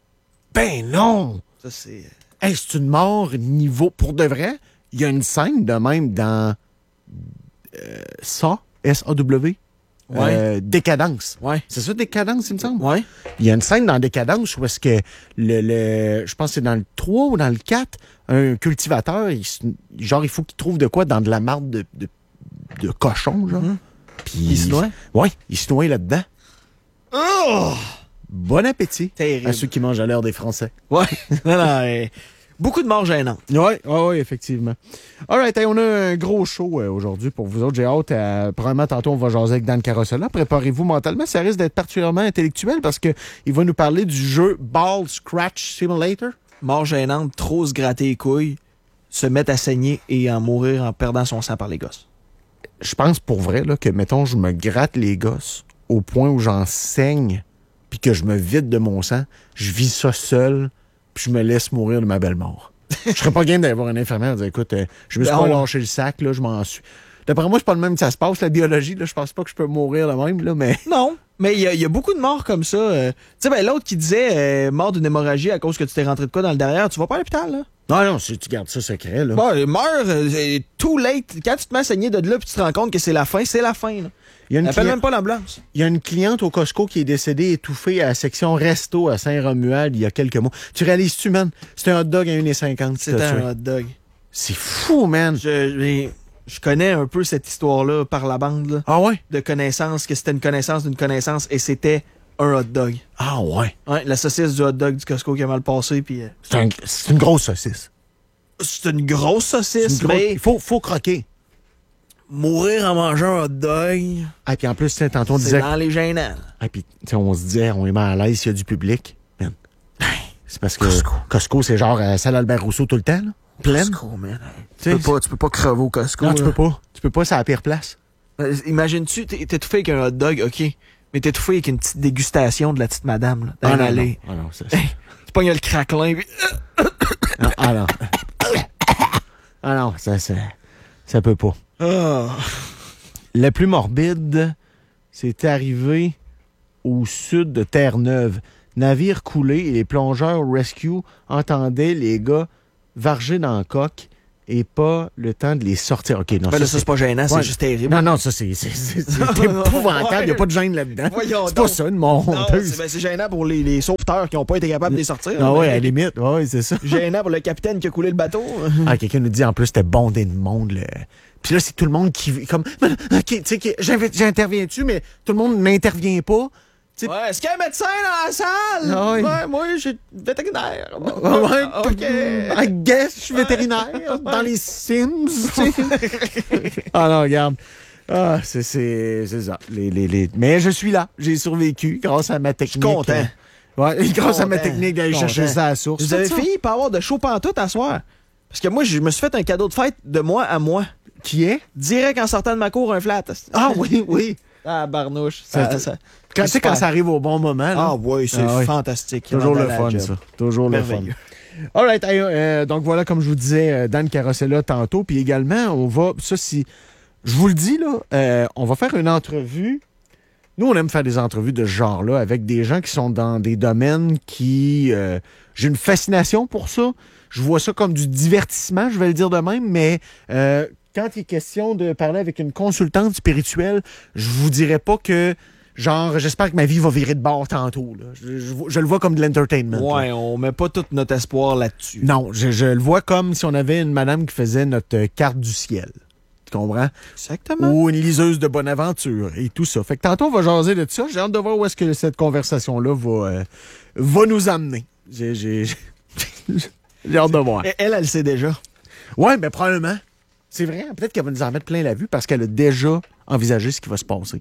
B: Ben non!
A: Ça, c'est...
B: Hey, c'est une mort niveau... Pour de vrai, il y a une scène de même dans euh, ça, S A W,
A: Ouais.
B: euh, Décadence.
A: Ouais.
B: C'est ça, Décadence, il me semble?
A: Ouais.
B: Il y a une scène dans Décadence où est-ce que le, le... Je pense que c'est dans le trois ou dans le quatre, un cultivateur, il, se- genre, il faut qu'il trouve de quoi dans de la marde de, de, de cochon, genre.
A: Mhm.
B: Puis
A: Il se noie?
B: Oui, il se noie là-dedans.
A: Oh!
B: Bon appétit
A: Terrible.
B: à ceux qui mangent à l'heure des Français.
A: Ouais. non, non, euh, beaucoup de morts gênantes.
B: Oui, ouais, ouais, effectivement. All right, hey, on a un gros show euh, aujourd'hui pour vous autres. J'ai hâte. À... Probablement, tantôt, on va jaser avec Dan Carossela. Préparez-vous mentalement. Ça risque d'être particulièrement intellectuel parce que il va nous parler du jeu Ball Scratch Simulator.
A: Mort gênante, trop se gratter les couilles, se mettre à saigner et en mourir en perdant son sang par les gosses.
B: Je pense pour vrai là, que, mettons, je me gratte les gosses au point où j'en saigne puis que je me vide de mon sang. Je vis ça seul puis je me laisse mourir de ma belle mort. Je serais pas game d'aller voir un infirmière et dire, écoute, euh, je me suis
A: Non.
B: pas lâché le sac, là, je m'en suis. D'après moi, c'est pas le même que ça se passe, la biologie, là. Je pense pas que je peux mourir de même, là, mais.
A: Non, mais il y, a- il y a beaucoup de morts comme ça. euh. Tu sais, ben, l'autre qui disait euh, mort d'une hémorragie à cause que tu t'es rentré de quoi dans le derrière, tu vas pas à l'hôpital, là?
B: Non, non, si tu gardes ça secret, là.
A: Bon, euh, meurs, euh, c'est too late. Quand tu te mets à saigner de là puis tu te rends compte que c'est la fin, c'est la fin, là.
B: Il y a une,
A: Appelle
B: clien-
A: même pas l'ambulance.
B: il y a une cliente au Costco qui est décédée étouffée à la section resto à Saint-Romuald il y a quelques mois. Tu réalises-tu, man? C'était un hot dog à un euro cinquante.
A: C'était un hot dog.
B: C'est fou, man.
A: Je, mais je connais un peu cette histoire-là par la bande, là,
B: Ah ouais?
A: de connaissance, que c'était une connaissance d'une connaissance et c'était un hot dog.
B: Ah ouais.
A: Ouais, la saucisse du hot dog du Costco qui a mal passé, puis euh,
B: C'est, un- c'est une grosse saucisse.
A: c'est une grosse
B: C'est
A: saucisse,
B: une grosse-
A: mais
B: Il faut, faut croquer.
A: mourir en mangeant un hot dog,
B: Ah, puis en plus, tu sais, tantôt, on
A: c'est
B: disait.
A: dans les gênants.
B: Ah, puis, tu sais, on se disait, on est mal à l'aise s'il y a du public. Man. C'est parce que
A: Costco.
B: Costco, c'est genre euh, salle Albert Rousseau tout le temps, là. Pleine.
A: Costco, man.
B: Tu
A: Tu
B: sais,
A: peux pas, tu peux pas crever au Costco.
B: Non, tu
A: là.
B: peux pas. Tu peux pas, c'est à la pire place.
A: Euh, Imagine-tu, t'es t'es étouffé avec un hot dog, ok, mais t'es étouffé avec une petite dégustation de la petite madame, là, dans
B: Ah non,
A: l'allée.
B: non. Ah non, c'est ça.
A: Tu pognes le craquelin, puis
B: Ah, ah non. Ah non, ça, ça, ça peut pas.
A: Oh.
B: Le plus morbide, c'est arrivé au sud de Terre-Neuve. Navire coulé et les plongeurs rescue entendaient les gars varger dans le coque et pas le temps de les sortir. OK, non,
A: Ben là,
B: ça,
A: ça, c'est pas gênant,
B: Ouais.
A: c'est juste terrible.
B: Non, non, ça, c'est, c'est, c'est, c'est épouvantable. Il n'y a pas de gêne là-dedans.
A: Voyons
B: C'est pas
A: donc.
B: ça, une
A: Non,
B: monteuse.
A: c'est, ben, c'est gênant pour les, les sauveteurs qui n'ont pas été capables de les sortir.
B: Ah
A: Mais
B: ouais, à la limite. Ouais, c'est ça.
A: Gênant pour le capitaine qui a coulé le bateau.
B: Ah, quelqu'un nous dit en plus, c'était bondé de monde. Le... Puis là, c'est tout le monde qui. Comme, OK, tu sais, que j'inv- j'interviens-tu, mais tout le monde n'intervient pas. T'sais-
A: Ouais, est-ce qu'il y a un médecin dans la salle?
B: Ah oui.
A: Ouais, moi, je suis vétérinaire.
B: Ah ouais,
A: OK.
B: I guess, je suis vétérinaire dans les Sims. tu sais. Ah non, regarde. Ah, c'est, c'est, c'est ça. Les, les, les... Mais je suis là. J'ai survécu grâce à ma technique.
A: Je suis content.
B: Ouais, grâce à ma
A: Content.
B: technique d'aller
A: Content.
B: chercher ça à la source.
A: Vous avez
B: C'est ça.
A: fini par avoir de chaud pantoute à soir. Parce que moi, je me suis fait un cadeau de fête de moi à moi.
B: Qui est?
A: Direct en sortant de ma cour, un flat.
B: Ah oui, oui.
A: Ah, barnouche.
B: Ça-
A: Ça, ça-
B: Quand, tu sais, quand ça arrive au bon moment. Là.
A: Ah oui, c'est
B: Ah oui.
A: fantastique.
B: Toujours le
A: Dans la
B: fun,
A: job.
B: ça. Toujours le fun.
A: Merveilleux.
B: All right. Hey, euh, donc voilà, comme je vous disais, euh, Dan Carosella tantôt. Puis également, on va. Ça, si. Je vous le dis, là, euh, on va faire une entrevue. Nous, on aime faire des entrevues de ce genre-là avec des gens qui sont dans des domaines qui. Euh, j'ai une fascination pour ça. Je vois ça comme du divertissement, je vais le dire de même, mais. Euh, quand il est question de parler avec une consultante spirituelle, je vous dirais pas que. Genre, j'espère que ma vie va virer de bord tantôt. Là. Je, je- je le vois comme de l'entertainment. là.
A: Ouais, on met pas tout notre espoir là-dessus.
B: Non, je, je le vois comme si on avait une madame qui faisait notre euh, carte du ciel. Tu comprends?
A: Exactement.
B: Ou une liseuse de bonne aventure et tout ça. Fait que tantôt, on va jaser de ça. J'ai hâte de voir où est-ce que cette conversation-là va, euh, va nous amener. J'ai, j'ai, j'ai hâte de voir.
A: Et Elle, elle le sait déjà.
B: Ouais, mais probablement. C'est vrai. Peut-être qu'elle va nous en mettre plein la vue parce qu'elle a déjà envisagé ce qui va se passer.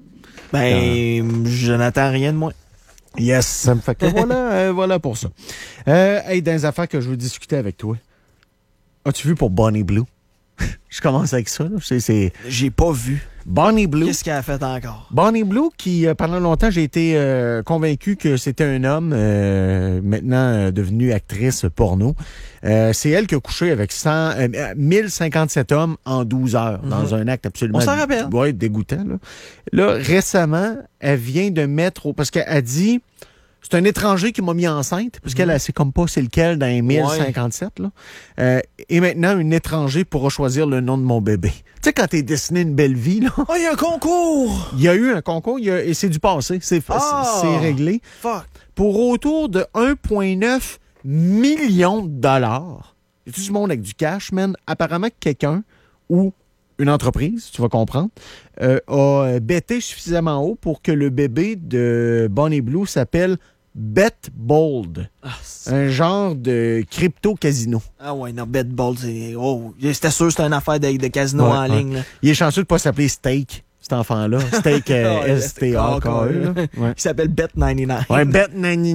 A: Ben, je n'attends rien de moins.
B: Yes, ça me fait que voilà, euh, voilà pour ça. Euh, hey, dans les affaires que je veux discuter avec toi, as-tu vu pour Bonnie Blue? Je commence avec ça. Là. C'est, c'est
A: J'ai pas vu.
B: Bonnie Blue.
A: Qu'est-ce qu'elle a fait encore?
B: Bonnie Blue, qui euh, pendant longtemps, j'ai été euh, convaincu que c'était un homme, euh, maintenant euh, devenu actrice porno. Euh, c'est elle qui a couché avec cent, euh, mille cinquante-sept hommes en douze heures,
A: Mhm.
B: dans un acte absolument
A: On s'en rappelle.
B: ouais, dégoûtant. Là. là, récemment, elle vient de mettre... Au, parce qu'elle a dit... C'est un étranger qui m'a mis enceinte, parce qu'elle, elle sait comme pas c'est lequel dans les mille cinquante-sept. Là. Euh, et maintenant, un étranger pourra choisir le nom de mon bébé. Tu sais, quand t'es destiné une belle vie, là,
A: Oh, il y a un concours!
B: il y a eu un concours il y a- et c'est du passé. C'est,
A: Ah!
B: c'est réglé.
A: Fuck.
B: Pour autour de un virgule neuf million de dollars. Il y a tout du monde avec du cash, man. Apparemment, que quelqu'un ou une entreprise, tu vas comprendre, euh, a betté suffisamment haut pour que le bébé de Bonnie Blue s'appelle Bet Bold.
A: Ah, c'est-
B: Un genre de crypto-casino.
A: ah ouais, non, Bet Ball, c'est... Oh, c'était sûr que c'était une affaire de, de casino
B: Ouais,
A: en
B: ouais.
A: ligne. Là.
B: Il est chanceux de ne pas s'appeler Steak, cet enfant-là. Steak euh,
A: Ah,
B: S T A K E. là. Ouais.
A: Il s'appelle Bet quatre-vingt-dix-neuf.
B: Ouais, Bet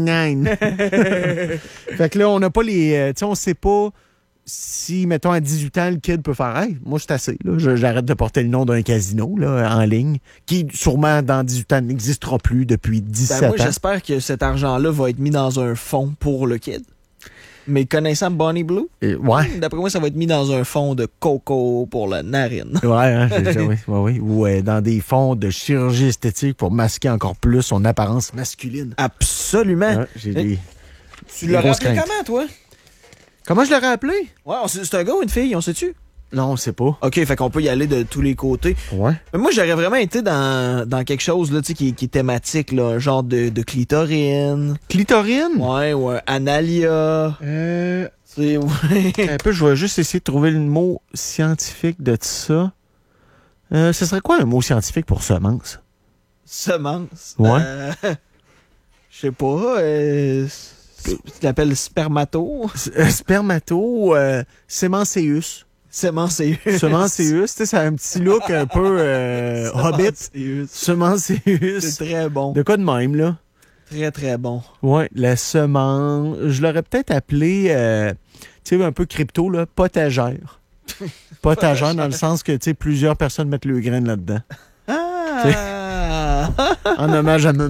B: quatre-vingt-dix-neuf. Fait que là, on n'a pas les... euh, tu sais, on sait pas si, mettons, à dix-huit ans, le kid peut faire « Hey, moi, c'est assez. Là. Je- J'arrête de porter le nom d'un casino là, en ligne, qui, sûrement, dans dix-huit ans, n'existera plus depuis dix-sept
A: Ben, moi,
B: ans.
A: j'espère que cet argent-là va être mis dans un fonds pour le kid. Mais connaissant Bonnie Blue,
B: Euh, ouais.
A: d'après moi, ça va être mis dans un fonds de coco pour la narine.
B: Ouais, hein, j'ai- j'ai- oui, oui, oui. Ou euh, dans des fonds de chirurgie esthétique pour masquer encore plus son apparence masculine.
A: Absolument.
B: Ouais, j'ai
A: Mais-
B: des...
A: Tu l'aurais
B: grosses
A: appelé
B: craintes.
A: comment, toi?
B: Comment je l'aurais appelé?
A: Ouais, on sait- c'est un gars ou une fille, on sait-tu?
B: Non, on sait pas.
A: OK, fait qu'on peut y aller de tous les côtés.
B: Ouais.
A: Mais moi, j'aurais vraiment été dans, dans quelque chose là, tu sais, qui, qui est thématique, là, un genre de, de clitorine.
B: Clitorine?
A: Ouais, ou un analia.
B: Euh...
A: C'est, ouais.
B: Un peu, je vais juste essayer de trouver le mot scientifique de ça. Euh, ce serait quoi un mot scientifique pour semence?
A: Semence.
B: Ouais.
A: Euh, Je sais pas. Euh, tu l'appelles spermato?
B: S- euh, spermato, euh, sémancéus.
A: Semencéus.
B: Semencéus, tu sais, ça a un petit look un peu euh, hobbit.
A: Semencéus.
B: Semencéus.
A: C'est très bon.
B: De quoi de même, là?
A: Très, très bon.
B: Ouais, la semence. Je l'aurais peut-être appelé, euh, tu sais, un peu crypto, là, potagère. Potagère dans le sens que, tu sais, plusieurs personnes mettent le grain là-dedans.
A: Ah!
B: En hommage à maman.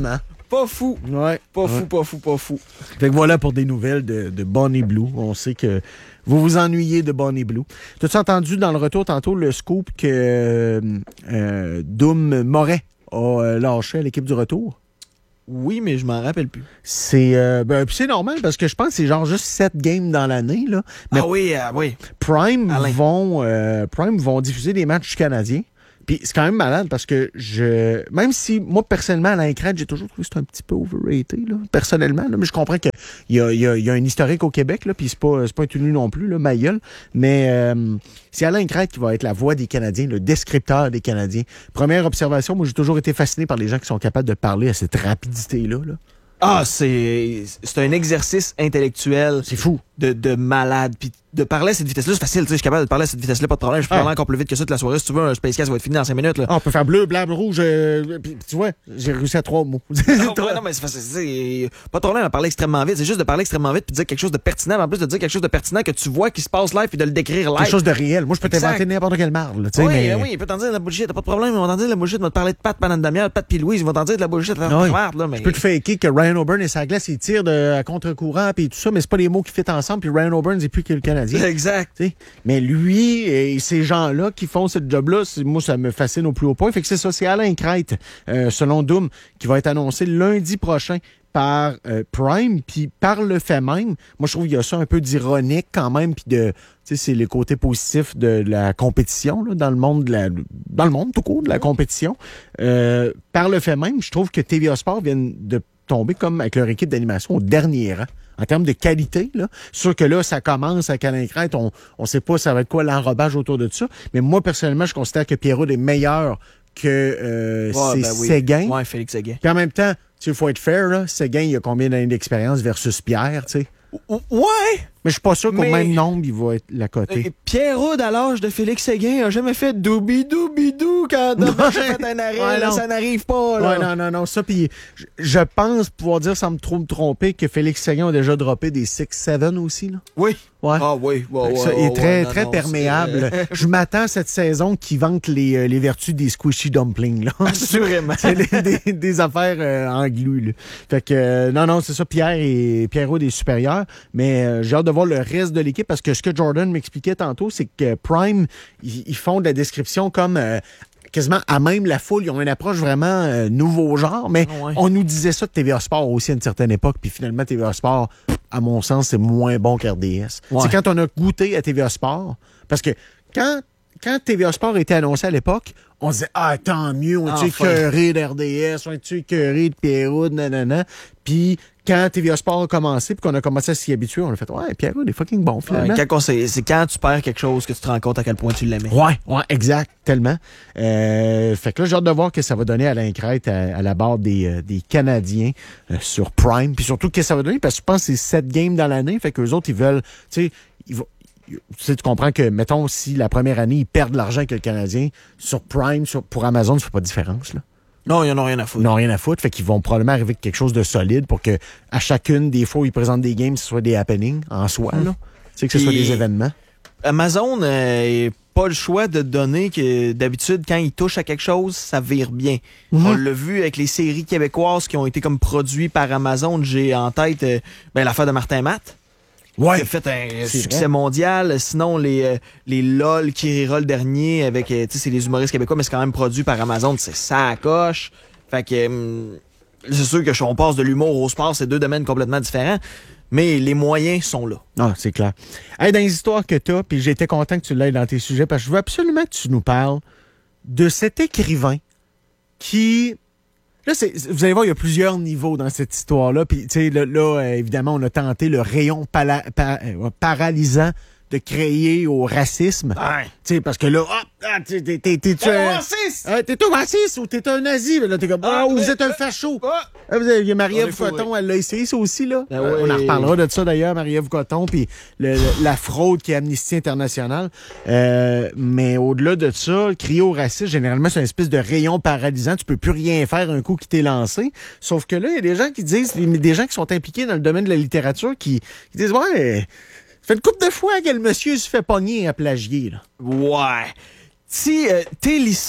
A: Pas fou.
B: Ouais.
A: Pas
B: ouais.
A: fou, pas fou, pas fou.
B: Fait que voilà pour des nouvelles de, de Bonnie Blue. On sait que vous vous ennuyez de Bonnie Blue. T'as-tu entendu dans le retour tantôt le scoop que euh, euh, Doom Moret a euh, lâché à l'équipe du retour?
A: Oui, mais je m'en rappelle plus.
B: C'est euh, ben, puis c'est normal parce que je pense que c'est genre juste sept games dans l'année. Là. Mais
A: ah oui, ah oui.
B: Prime
A: Alain.
B: vont euh, Prime vont diffuser des matchs canadiens. Puis c'est quand même malade parce que je. Même si moi, personnellement, à l'Incrad, j'ai toujours trouvé que c'est un petit peu overrated, là, personnellement. Là, mais je comprends qu'il y a, il y, a, il y a un historique au Québec, là, puis c'est pas, c'est pas un tout nu non plus, là, ma gueule. Mais euh, c'est Alain Crête qui va être la voix des Canadiens, le descripteur des Canadiens. Première observation, moi, j'ai toujours été fasciné par les gens qui sont capables de parler à cette rapidité-là. Là.
A: Ah, c'est c'est un exercice intellectuel.
B: C'est fou.
A: De, de malade. Puis de parler à cette vitesse-là, c'est facile. Tu sais, je suis capable de parler à cette vitesse-là, pas de problème. Je peux
B: Ah.
A: parler encore plus vite que ça toute la soirée. Si tu veux, un Space Cast va être fini dans cinq minutes. Là.
B: Ah, on peut faire bleu, blanc, rouge. Euh, puis, tu vois, j'ai réussi à trois mots.
A: Ah, ouais, non, mais c'est facile. C'est pas de problème à parler extrêmement vite. C'est juste de parler extrêmement vite puis de dire quelque chose de pertinent. Mais en plus de dire quelque chose de pertinent que tu vois qui se passe live puis de le décrire live.
B: Quelque chose de réel. Moi, je peux t'inventer n'importe quelle marde. Là, tu sais,
A: oui,
B: mais...
A: oui, il peut t'en dire de la bullshit. T'as pas de problème. Ils vont t'en dire de la bullshit. Ils vont te parler de Pat pendant une demi-heure. Pat puis Louise, ils vont t'en dire de la bullshit. Là,
B: oui.
A: merde, là, mais...
B: Je peux te faker que Ryan O'Byrne et sa glace, ils tirent de, à contre-courant puis tout ça, mais c'est pas les mots qui fit ensemble. Puis Ryan O'Byrne, c'est plus que le Canadien.
A: Exact.
B: T'sais. Mais lui et ces gens-là qui font ce job-là, moi, ça me fascine au plus haut point. Fait que c'est ça, c'est Alain Crête, euh, selon Doom, qui va être annoncé lundi prochain par euh, Prime. Puis par le fait même, moi, je trouve qu'il y a ça un peu d'ironique quand même. Puis de, tu sais, c'est les côtés positifs de la compétition, là, dans le monde, de la, dans le monde tout court, de la compétition. Euh, par le fait même, je trouve que T V A Sport vient de tomber comme avec leur équipe d'animation au dernier rang. En termes de qualité, là, sûr que là, ça commence avec Alain Crête. On ne sait pas ça va être quoi l'enrobage autour de ça. Mais moi, personnellement, je considère que Pierrot est meilleur que euh,
A: ouais,
B: c'est
A: ben oui.
B: Séguin.
A: Ouais, Félix Séguin.
B: Puis en même temps, il faut être fair, là. Séguin, il a combien d'années d'expérience versus Pierre, tu sais?
A: Ouais!
B: Mais je suis pas sûr qu'au
A: Mais...
B: même nombre, il va être la côté.
A: Euh, Pierre Houd, à l'âge de Félix Séguin, a jamais fait doubi-doubi-dou quand Dommage a fait un arrêt.
B: Ouais,
A: là,
B: non.
A: ça n'arrive pas. Là.
B: Ouais, non, non, non. Ça, puis je, je pense pouvoir dire, sans me trop me tromper, que Félix Séguin a déjà droppé des six sept aussi, là.
A: Oui.
B: Ouais.
A: Ah oui, ouais, ouais,
B: Ça
A: ouais,
B: est très,
A: ouais, non,
B: très
A: non,
B: perméable.
A: c'est-
B: Je m'attends cette saison qui vante les, euh, les vertus des squishy dumplings. Là.
A: Assurément.
B: C'est des, des, des affaires euh, en glue. Là. Fait que, euh, non, non, c'est ça. Pierre et Pierre Houd est supérieur. Mais euh, j'ai hâte de voir le reste de l'équipe parce que ce que Jordan m'expliquait tantôt, c'est que Prime, ils, ils font de la description comme... Euh, quasiment à même la foule. Ils ont une approche vraiment euh, nouveau genre, mais
A: Ouais.
B: on nous disait ça de T V A Sport aussi à une certaine époque, puis finalement, T V A Sport, à mon sens, c'est moins bon qu'R D S.
A: Ouais.
B: C'est quand on a goûté à T V A Sport, parce que quand, quand T V A Sport était annoncé à l'époque, on disait « Ah, tant mieux, on est-tu
A: Enfin.
B: écœuré d'R D S, on est-tu écœuré de Pierrot, nanana. » Puis quand T V A Sport a commencé, puis qu'on a commencé à s'y habituer, on a fait « Ouais, Pierrot, il est fucking bon, finalement.
A: Ouais, quand on sait- c'est quand tu perds quelque chose que tu te rends compte à quel point tu l'aimais. »
B: Ouais, ouais, exact, tellement. Euh, fait que là, j'ai hâte de voir que ça va donner à Alain Crête à, à la barre des, euh, des Canadiens euh, sur Prime. Puis surtout, qu'est-ce que ça va donner? Parce que je pense que c'est sept games dans l'année. Fait qu'eux autres, ils veulent, tu sais, ils vont... Tu sais, tu comprends que, mettons, si la première année, ils perdent de l'argent que le Canadien, sur Prime, sur, pour Amazon, ça fait pas de différence, là.
A: Non, ils en ont rien à
B: Ils
A: foutre.
B: n'ont rien à foutre. Fait qu'ils vont probablement arriver avec quelque chose de solide pour que, à chacune des fois où ils présentent des games, ce soit des happenings en soi, là. Tu sais, que ce soit
A: Puis-
B: des événements.
A: Amazon n'a pas le choix de donner que d'habitude, quand ils touchent à quelque chose, ça vire bien.
B: Mhm.
A: On l'a vu avec les séries québécoises qui ont été comme produites par Amazon. J'ai en tête euh, ben, l'affaire de Martin Matt.
B: Ouais.
A: Qui a fait un
B: C'est
A: succès
B: vrai.
A: mondial. Sinon, les, euh, les LOL qui rira le dernier avec, euh, tu sais, c'est les humoristes québécois, mais c'est quand même produit par Amazon. C'est ça à coche. Fait que, hum, c'est sûr que si on passe de l'humour au sport, c'est deux domaines complètement différents. Mais les moyens sont là.
B: Ah, c'est clair. Hey, dans les histoires que tu as, puis j'étais content que tu l'aies dans tes sujets, parce que je veux absolument que tu nous parles de cet écrivain qui... Là, c'est, vous allez voir, il y a plusieurs niveaux dans cette histoire-là. Puis, tu sais, là, là, euh, évidemment, on a tenté le rayon pala- pa- euh, paralysant de créer au racisme.
A: Ouais.
B: Tu sais, parce que là, ah, ah, t'es, t'es, t'es, t'es,
A: T'es
B: un-
A: raciste!
B: Ah, t'es un raciste ou t'es un nazi? Là, t'es comme, ah,
A: Ah,
B: ou vous
A: mais-
B: êtes un facho.
A: Ah!
B: Ah, vous avez, il y a
A: On
B: Marie-Ève
A: est fourré.
B: Coton, elle l'a essayé, ça aussi, là.
A: Ben
B: Euh,
A: oui.
B: On en reparlera de ça, d'ailleurs, Marie-Ève Coton, puis le- le- la fraude qui est Amnesty International. Euh, mais au-delà de ça, crier au racisme, généralement, c'est une espèce de rayon paralysant. Tu peux plus rien faire un coup qui t'est lancé. Sauf que là, il y a des gens qui disent, des gens qui sont impliqués dans le domaine de la littérature qui, qui disent, ouais, ça fait une couple de fois que le monsieur se fait pogner à plagier, là.
A: Ouais. Si euh, Télisson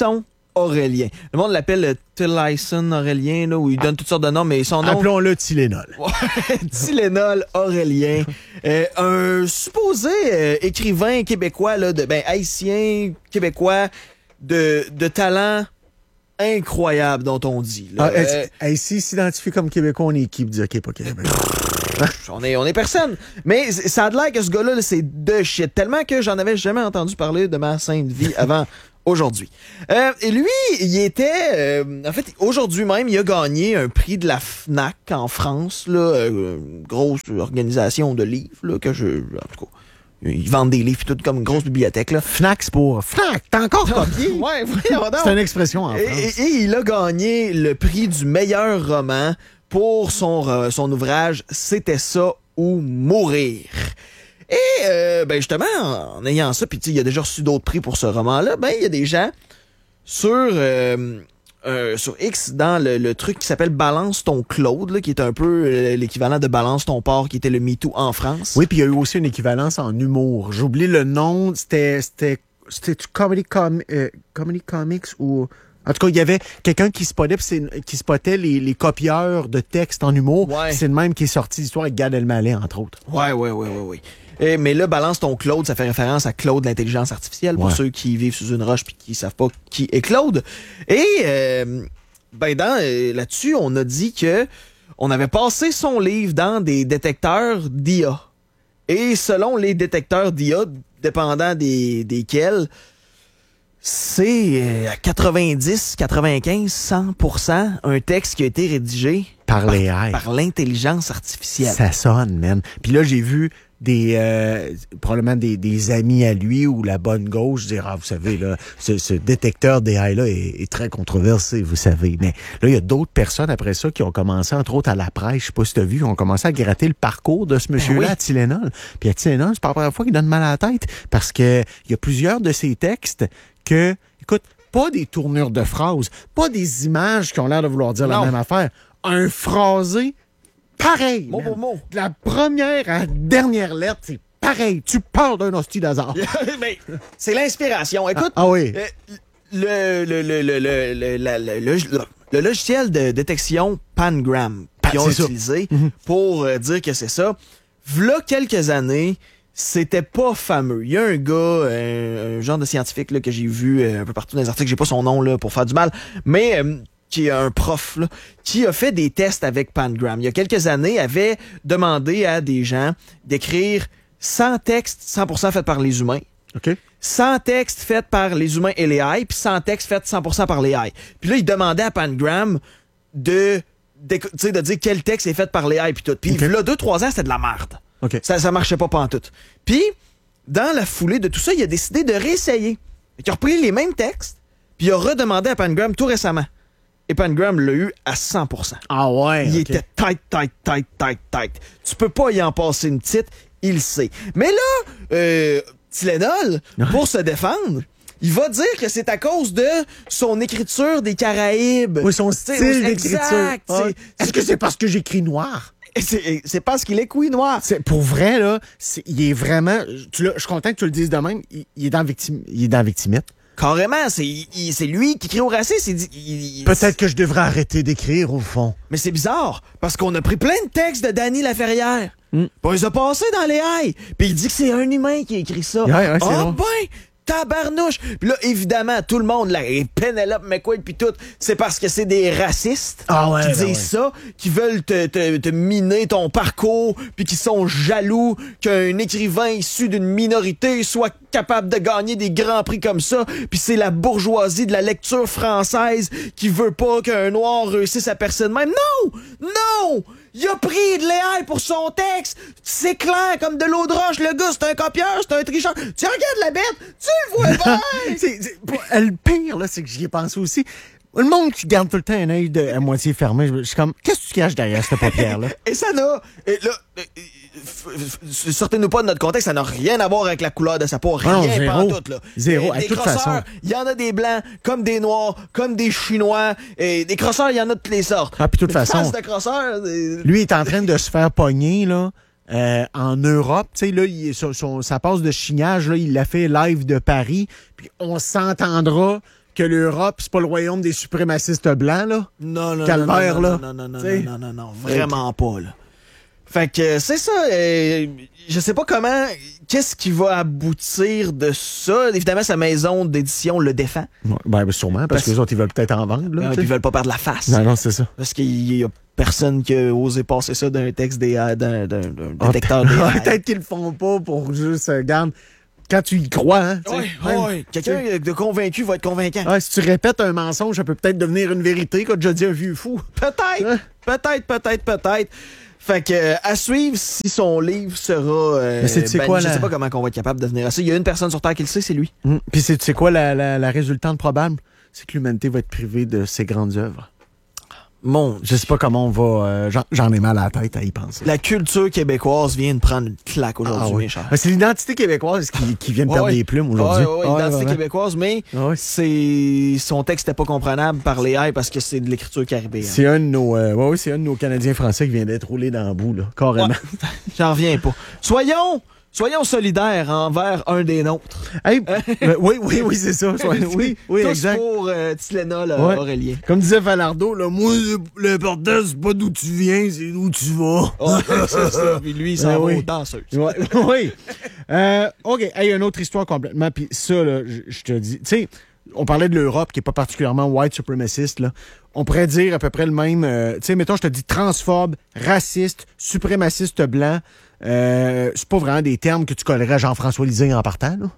A: Aurélien. Le monde l'appelle le Tylenol Aurélien, là, où il donne toutes sortes de noms, mais son nom...
B: Appelons-le Tylenol.
A: Tylenol Aurélien. Euh, un supposé euh, écrivain québécois, là, de, ben, haïtien, québécois, de, de talent incroyable, dont on dit. Là.
B: Ah,
A: Euh,
B: euh, S'il s'identifie comme Québécois, on est qui pour dire qu'il n'est pas Québécois?
A: on est, on est personne. Mais c- ça a l'air que ce gars-là, là, c'est de shit. Tellement que j'en avais jamais entendu parler de ma sainte vie avant aujourd'hui. Euh, et lui, il était... euh, en fait, aujourd'hui même, il a gagné un prix de la FNAC en France. Là, euh, une grosse organisation de livres. Là, que je, en tout cas, ils vendent des livres tout comme une grosse bibliothèque. Là.
B: Fnac, c'est pour Fnac, t'as encore copié?
A: Ouais, voyons donc.
B: C'est une expression en
A: Et,
B: France.
A: et- et il a gagné le prix du meilleur roman pour son, euh, son ouvrage « C'était ça ou mourir ». Et euh, ben justement, en, en ayant ça, puis il a déjà reçu d'autres prix pour ce roman-là, ben il y a des gens sur, euh, euh, sur X dans le, le truc qui s'appelle « Balance ton Claude », là, qui est un peu euh, l'équivalent de « Balance ton porc », qui était le MeToo en France.
B: Oui, puis il y a eu aussi une équivalence en humour. J'ai oublié le nom, c'était c'était c'était Comedy Com euh, Comedy Comics ou en tout cas, il y avait quelqu'un qui spottait, pis c'est- qui spottait les, les copieurs de textes en humour.
A: Ouais.
B: C'est le même qui est sorti l'histoire avec Gad Elmaleh, entre autres.
A: Ouais, ouais, ouais, ouais, ouais. Et, mais là, balance ton Claude, ça fait référence à Claude, l'intelligence artificielle, pour
B: Ouais.
A: ceux qui vivent sous une roche puis qui savent pas qui est Claude. Et euh, ben dans euh, là-dessus, on a dit que on avait passé son livre dans des détecteurs d'I A. Et selon les détecteurs d'I A, dépendant des desquels, c'est euh, à quatre-vingt-dix, quatre-vingt-quinze, cent pour cent un texte qui a été rédigé
B: Par les A I.
A: par l'intelligence artificielle.
B: Ça sonne, man. Puis là, j'ai vu des euh, probablement des, des amis à lui ou la bonne gauche dire, ah, vous savez, là, ce, ce détecteur d'A I-là est, est très controversé, vous savez. Mais là, il y a d'autres personnes après ça qui ont commencé, entre autres à la presse, je sais pas si tu as vu, qui ont commencé à gratter le parcours de ce monsieur-là,
A: oui.
B: à Tylenol. Puis à Tylenol, c'est pas la première fois qu'il donne mal à la tête parce que il y a plusieurs de ses textes que, écoute, pas des tournures de phrases, pas des images qui ont l'air de vouloir dire
A: Non.
B: la même affaire. Un phrasé pareil.
A: Mot
B: man.
A: pour mot.
B: De la première à la dernière lettre, c'est pareil. Tu parles d'un hostie d'hasard.
A: Mais c'est l'inspiration. Écoute,
B: Ah oui.
A: euh, le, le, le, le, le, le, la- le- le- le logiciel de détection Pangram qu'ils ont
B: c'est ça.
A: utilisé pour euh, dire que c'est ça, v'là quelques années, c'était pas fameux. Il y a un gars, un, un genre de scientifique là, que j'ai vu euh, un peu partout dans les articles, j'ai pas son nom là pour faire du mal, mais euh, qui est un prof, là, qui a fait des tests avec Pangram. Il y a quelques années, avait demandé à des gens d'écrire cent textes cent pour cent faits par les humains,
B: OK.
A: cent textes faits par les humains et les A I, puis cent textes faits cent pour cent par les A I. Puis là, il demandait à Pangram de, de, tu sais, de dire quel texte est fait par les A I, puis tout. Puis
B: OK.
A: là, deux, trois ans, c'était de la merde.
B: OK.
A: Ça, ça marchait pas pantoute. Puis, dans la foulée de tout ça, il a décidé de réessayer. Il a repris les mêmes textes, puis il a redemandé à Pangram tout récemment. Et Pangram l'a eu à cent pour cent.
B: Ah ouais.
A: Il
B: OK.
A: était tight, tight, tight, tight, tight. Tu peux pas y en passer une petite, il le sait. Mais là, euh, Tylenol, pour se défendre, il va dire que c'est à cause de son écriture des Caraïbes.
B: Oui, son
A: T'sais,
B: style d'écriture.
A: exact,
B: Ah.
A: c'est-
B: Est-ce que c'est parce que j'écris noir?
A: C'est c'est parce qu'il est couille noir.
B: C'est, pour vrai, là, c'est, il est vraiment... Tu l'as- je suis content que tu le dises de même. Il, il est dans victime, il est dans Victimite.
A: Carrément, c'est il- c'est lui qui crie au racisme. il dit- il- il-
B: Peut-être que je devrais arrêter d'écrire, au fond.
A: Mais c'est bizarre, parce qu'on a pris plein de textes de Danny Laferrière.
B: Mm.
A: Puis on les a passés dans les hailles. Puis il dit que c'est un humain qui a écrit ça.
B: Ouais, ouais, c'est
A: Ah
B: drôle.
A: ben, tabarnouche. Puis là, évidemment, tout le monde, là, et Penelope McQuaid puis tout, c'est parce que c'est des racistes
B: Ah ouais,
A: qui
B: ben
A: disent
B: ouais.
A: ça, qui veulent te, te, te miner ton parcours, puis qui sont jaloux qu'un écrivain issu d'une minorité soit capable de gagner des grands prix comme ça. Puis c'est la bourgeoisie de la lecture française qui veut pas qu'un noir réussisse à personne même. Non! Non! Il a pris de l'A I pour son texte. C'est clair comme de l'eau de roche. Le gars, c'est un copieur, c'est un tricheur. Tu regardes la bête, tu le vois bien.
B: c'est, c'est- pour- le pire, là, c'est que j'y ai pensé aussi. Le monde qui garde tout le temps un œil de- à moitié fermé, je je suis comme, qu'est-ce que tu caches derrière cette paupière-là?
A: Et ça n'a... Et là, euh, f- f- sortez-nous pas de notre contexte, ça n'a rien à voir avec la couleur de sa peau. Rien,
B: Ah non, zéro.
A: pantoute, là.
B: Zéro,
A: Et
B: à
A: des
B: toute
A: crosseurs,
B: façon.
A: il y en a des blancs, comme des noirs, comme des chinois. Et des crosseurs, il y en a de toutes les sortes.
B: Ah, puis de toute
A: Une
B: façon-
A: face de crosseur... euh,
B: Lui est en train de se faire pogner, là. Euh, en Europe, tu sais, là, il est- son, son- sa passe de chignage, là, il l'a fait live de Paris, puis on s'entendra que l'Europe, c'est pas le royaume des suprémacistes blancs, là.
A: Non, non,
B: Calvaire,
A: non,
B: là.
A: non, non, non,
B: T'sais.
A: non, non, non, non, vraiment pas, là. Fait que c'est ça, euh, je sais pas comment, qu'est-ce qui va aboutir de ça. Évidemment, sa maison d'édition le défend.
B: Ouais, ben, sûrement, parce,
A: Parce-
B: que les autres, ils veulent peut-être en vendre, là.
A: Euh,
B: tu
A: puis
B: sais.
A: ils veulent pas perdre la face.
B: Non, non, c'est ça.
A: Parce qu'il y a personne qui a osé passer ça d'un texte des, euh, d'un, d'un, d'un
B: Ah,
A: détecteur
B: peut-
A: des
B: ah, Peut-être qu'ils le font pas pour juste, euh, garde, quand tu y crois, hein. tu sais,
A: Oui,
B: même-
A: oui. Quelqu'un de convaincu va être convaincant.
B: Ah, si tu répètes un mensonge, ça peut peut-être devenir une vérité, qu'a déjà dit un vieux fou.
A: Peut-être,
B: Hein?
A: peut-être, peut-être, peut-être. Fait que, euh, à suivre si son livre sera. Euh,
B: Mais c'est- tu sais
A: banni.
B: quoi,
A: Je
B: la-
A: sais pas comment on va être capable de devenir à ça. Il y a une personne sur Terre qui le sait, c'est lui.
B: Mm. Puis c'est, tu sais quoi, la, la, la résultante probable? C'est que l'humanité va être privée de ses grandes œuvres.
A: Mon
B: Je sais pas comment on va... euh, j'en, j'en ai mal à la tête à y penser.
A: La culture québécoise vient de prendre une claque aujourd'hui,
B: Ah oui.
A: mes chers.
B: Ben, c'est l'identité québécoise qui, qui vient de
A: Ouais,
B: perdre
A: ouais.
B: les plumes aujourd'hui.
A: Ouais, ouais,
B: Ah,
A: l'identité
B: vraiment.
A: québécoise, mais
B: Ah ouais.
A: c'est son texte n'était pas comprenable par les haies parce que c'est de l'écriture caribéenne.
B: C'est un de nos, euh, ouais, ouais, c'est un de nos Canadiens français qui vient d'être roulé dans le bout, là, carrément.
A: Ouais. J'en reviens pas. Soyons, soyons solidaires envers un des nôtres.
B: Hey, euh, oui, oui, oui, c'est ça. Soit- oui, oui,
A: Tous
B: exact.
A: pour euh, Tislena, là,
B: Ouais.
A: Aurélien.
B: Comme disait Falardeau, là, moi, l'important, c'est pas d'où tu viens, c'est d'où tu vas.
A: Oh, c'est ça. Puis lui, il s'en
B: Ah
A: va
B: oui.
A: aux danseuses.
B: Ouais, oui. Euh, OK. Hey, une autre histoire complètement. Puis ça, là, je je te dis. Tu sais, on parlait de l'Europe qui n'est pas particulièrement white supremaciste. Là. On pourrait dire à peu près le même. euh, tu sais, mettons, je te dis transphobe, raciste, suprémaciste blanc. Euh, c'est pas vraiment des termes que tu collerais à Jean-François Lisée en partant. Là.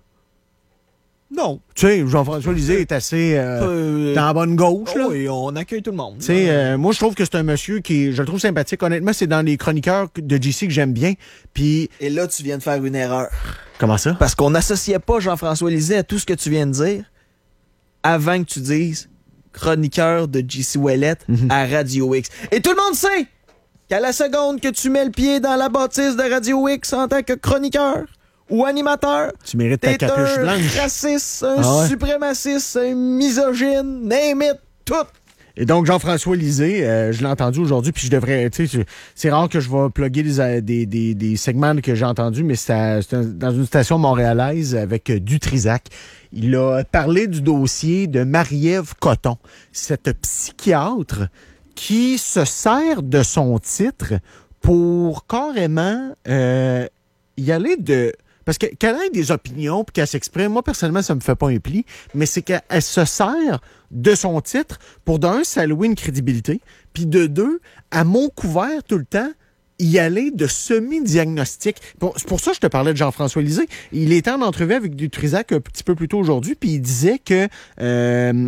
A: Non.
B: Tu sais, Jean-François Lisée est assez euh,
A: Euh,
B: dans la bonne gauche.
A: oh
B: Là.
A: oui, on accueille tout le monde.
B: Tu sais, euh, moi, je trouve que c'est un monsieur qui, je le trouve sympathique. Honnêtement, c'est dans les chroniqueurs de J C que j'aime bien. Puis,
A: Et là, tu viens de faire une erreur.
B: comment ça?
A: Parce qu'on n'associait pas Jean-François Lisée à tout ce que tu viens de dire avant que tu dises chroniqueur de J C Ouellette à Radio X. Et tout le monde sait qu'à la seconde que tu mets le pied dans la bâtisse de Radio X en tant que chroniqueur ou animateur,
B: Tu mérites ta
A: t'es
B: capuche
A: un
B: blanche.
A: raciste, un
B: Ah ouais.
A: suprémaciste, un misogyne, name it, tout.
B: Et donc, Jean-François Lisée, euh, je l'ai entendu aujourd'hui, puis je devrais, tu sais, c'est rare que je vais plugger des, euh, des, des, des segments que j'ai entendus, mais c'est à- c'est un- dans une station montréalaise avec euh, Dutrisac. Il a parlé du dossier de Marie-Ève Coton, cette psychiatre qui se sert de son titre pour carrément euh, y aller de... Parce que qu'elle ait des opinions puis qu'elle s'exprime, moi, personnellement, ça me fait pas un pli, mais c'est qu'elle elle se sert de son titre pour, d'un, s'allouer une crédibilité, puis de deux, à mon couvert tout le temps, y aller de semi-diagnostic. Bon, c'est pour ça que je te parlais de Jean-François Lisée. Il était en entrevue avec Dutrisac un petit peu plus tôt aujourd'hui, puis il disait que... euh,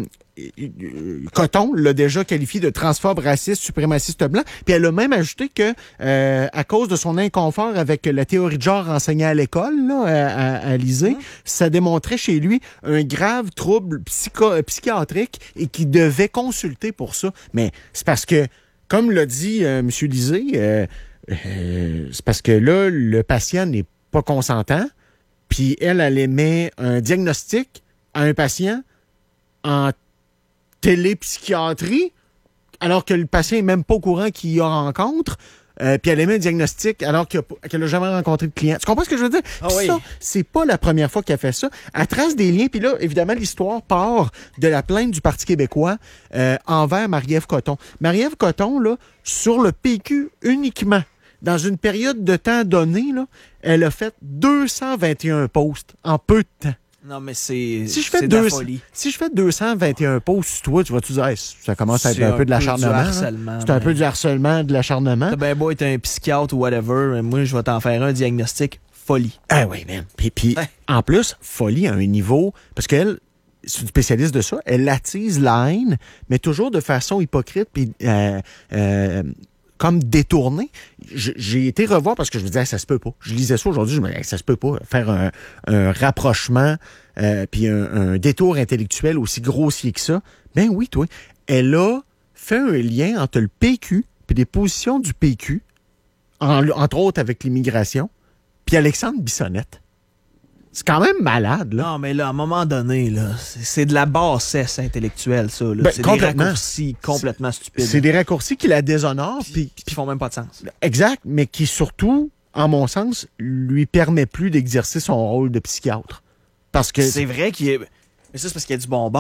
B: Coton l'a déjà qualifié de transphobe, raciste, suprémaciste blanc. Puis elle a même ajouté que, euh, à cause de son inconfort avec la théorie de genre enseignée à l'école, là, à, à, à Lisée, mmh. ça démontrait chez lui un grave trouble psycho- psychiatrique et qu'il devait consulter pour ça. Mais c'est parce que, comme l'a dit euh, M. Lisée, euh, euh, c'est parce que là, le patient n'est pas consentant, puis elle, elle émet un diagnostic à un patient en télépsychiatrie, alors que le patient n'est même pas au courant qu'il y a rencontre, euh, puis elle émet un diagnostic alors qu'elle n'a jamais rencontré de client. Tu comprends ce que je veux dire?
A: Ah
B: Puis
A: oui.
B: ça, c'est pas la première fois qu'elle fait ça. Elle trace des liens, puis là, évidemment, l'histoire part de la plainte du Parti québécois euh, envers Marie-Ève Coton. Marie-Ève Coton, là, sur le P Q uniquement, dans une période de temps donnée, là, elle a fait deux cent vingt et un posts en peu de temps.
A: Non, mais c'est
B: Si je fais
A: c'est de la
B: deux-
A: folie.
B: Si je fais deux cent vingt et un posts sur toi, tu vas-tu dire, hey, ça commence à être
A: C'est
B: un, peu de l'acharnement.
A: du
B: hein?
A: harcèlement,
B: C'est un
A: man.
B: peu du harcèlement, de l'acharnement.
A: T'as bien beau être un psychiatre ou whatever, mais moi, je vais t'en faire un diagnostic folie.
B: Ah oui, man. Puis, puis
A: Ouais.
B: en plus, folie à un niveau, parce qu'elle, c'est une spécialiste de ça, elle attise la haine, mais toujours de façon hypocrite, puis euh, euh, comme détournée. J- J'ai été revoir parce que je me disais, hey, ça se peut pas. Je lisais ça aujourd'hui, je me disais, hey, ça se peut pas. Faire un, un rapprochement, euh, puis un, un détour intellectuel aussi grossier que ça. Ben oui, toi. Elle a fait un lien entre le P Q, puis les positions du P Q, en- entre autres avec l'immigration, puis Alexandre Bissonnette. C'est quand même malade, là.
A: Non, mais là, à un moment donné, là, c'est c'est de la bassesse intellectuelle, ça. là.
B: Ben,
A: c'est des
B: complètement.
A: raccourcis complètement stupides.
B: C'est des raccourcis qui la déshonorent, puis
A: Puis qui font même pas de sens.
B: exact, mais qui surtout, en mon sens, lui permet plus d'exercer son rôle de psychiatre. Parce que
A: C'est vrai qu'il est... Mais ça, c'est parce qu'il y a du bon bord.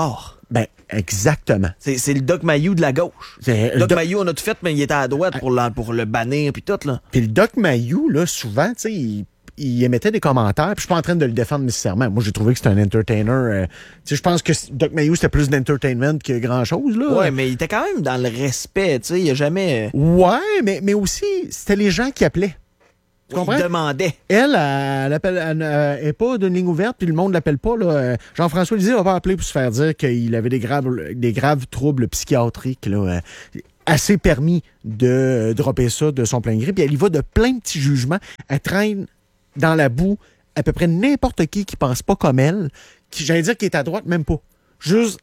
B: Ben, exactement.
A: C'est, c'est le Doc Mayou de la gauche.
B: C'est-
A: Le Doc
B: Doc-
A: Mayou, on a tout fait, mais il était à droite pour, la- pour le bannir puis tout, là.
B: Puis le Doc Mayou, là, souvent, tu sais, il, il émettait des commentaires, puis je suis pas en train de le défendre nécessairement. Moi, j'ai trouvé que c'était un entertainer. euh, tu sais, je pense que Doc Mayou, c'était plus d'entertainment que grand-chose, là.
A: Ouais, mais il était quand même dans le respect, tu sais, il a jamais...
B: Ouais, mais, mais aussi, c'était les gens qui appelaient. Tu comprends?
A: Il demandait.
B: Elle, elle, elle appelle, elle, euh, est pas d'une ligne ouverte, puis le monde l'appelle pas. Là. Euh, Jean-François Lisée va pas appeler pour se faire dire qu'il avait des graves, des graves troubles psychiatriques. Là, euh, assez permis de euh, dropper ça de son plein gré. Puis elle y va de plein de petits jugements. Elle traîne dans la boue à peu près n'importe qui qui pense pas comme elle, qui, j'allais dire, qui est à droite, même pas. Juste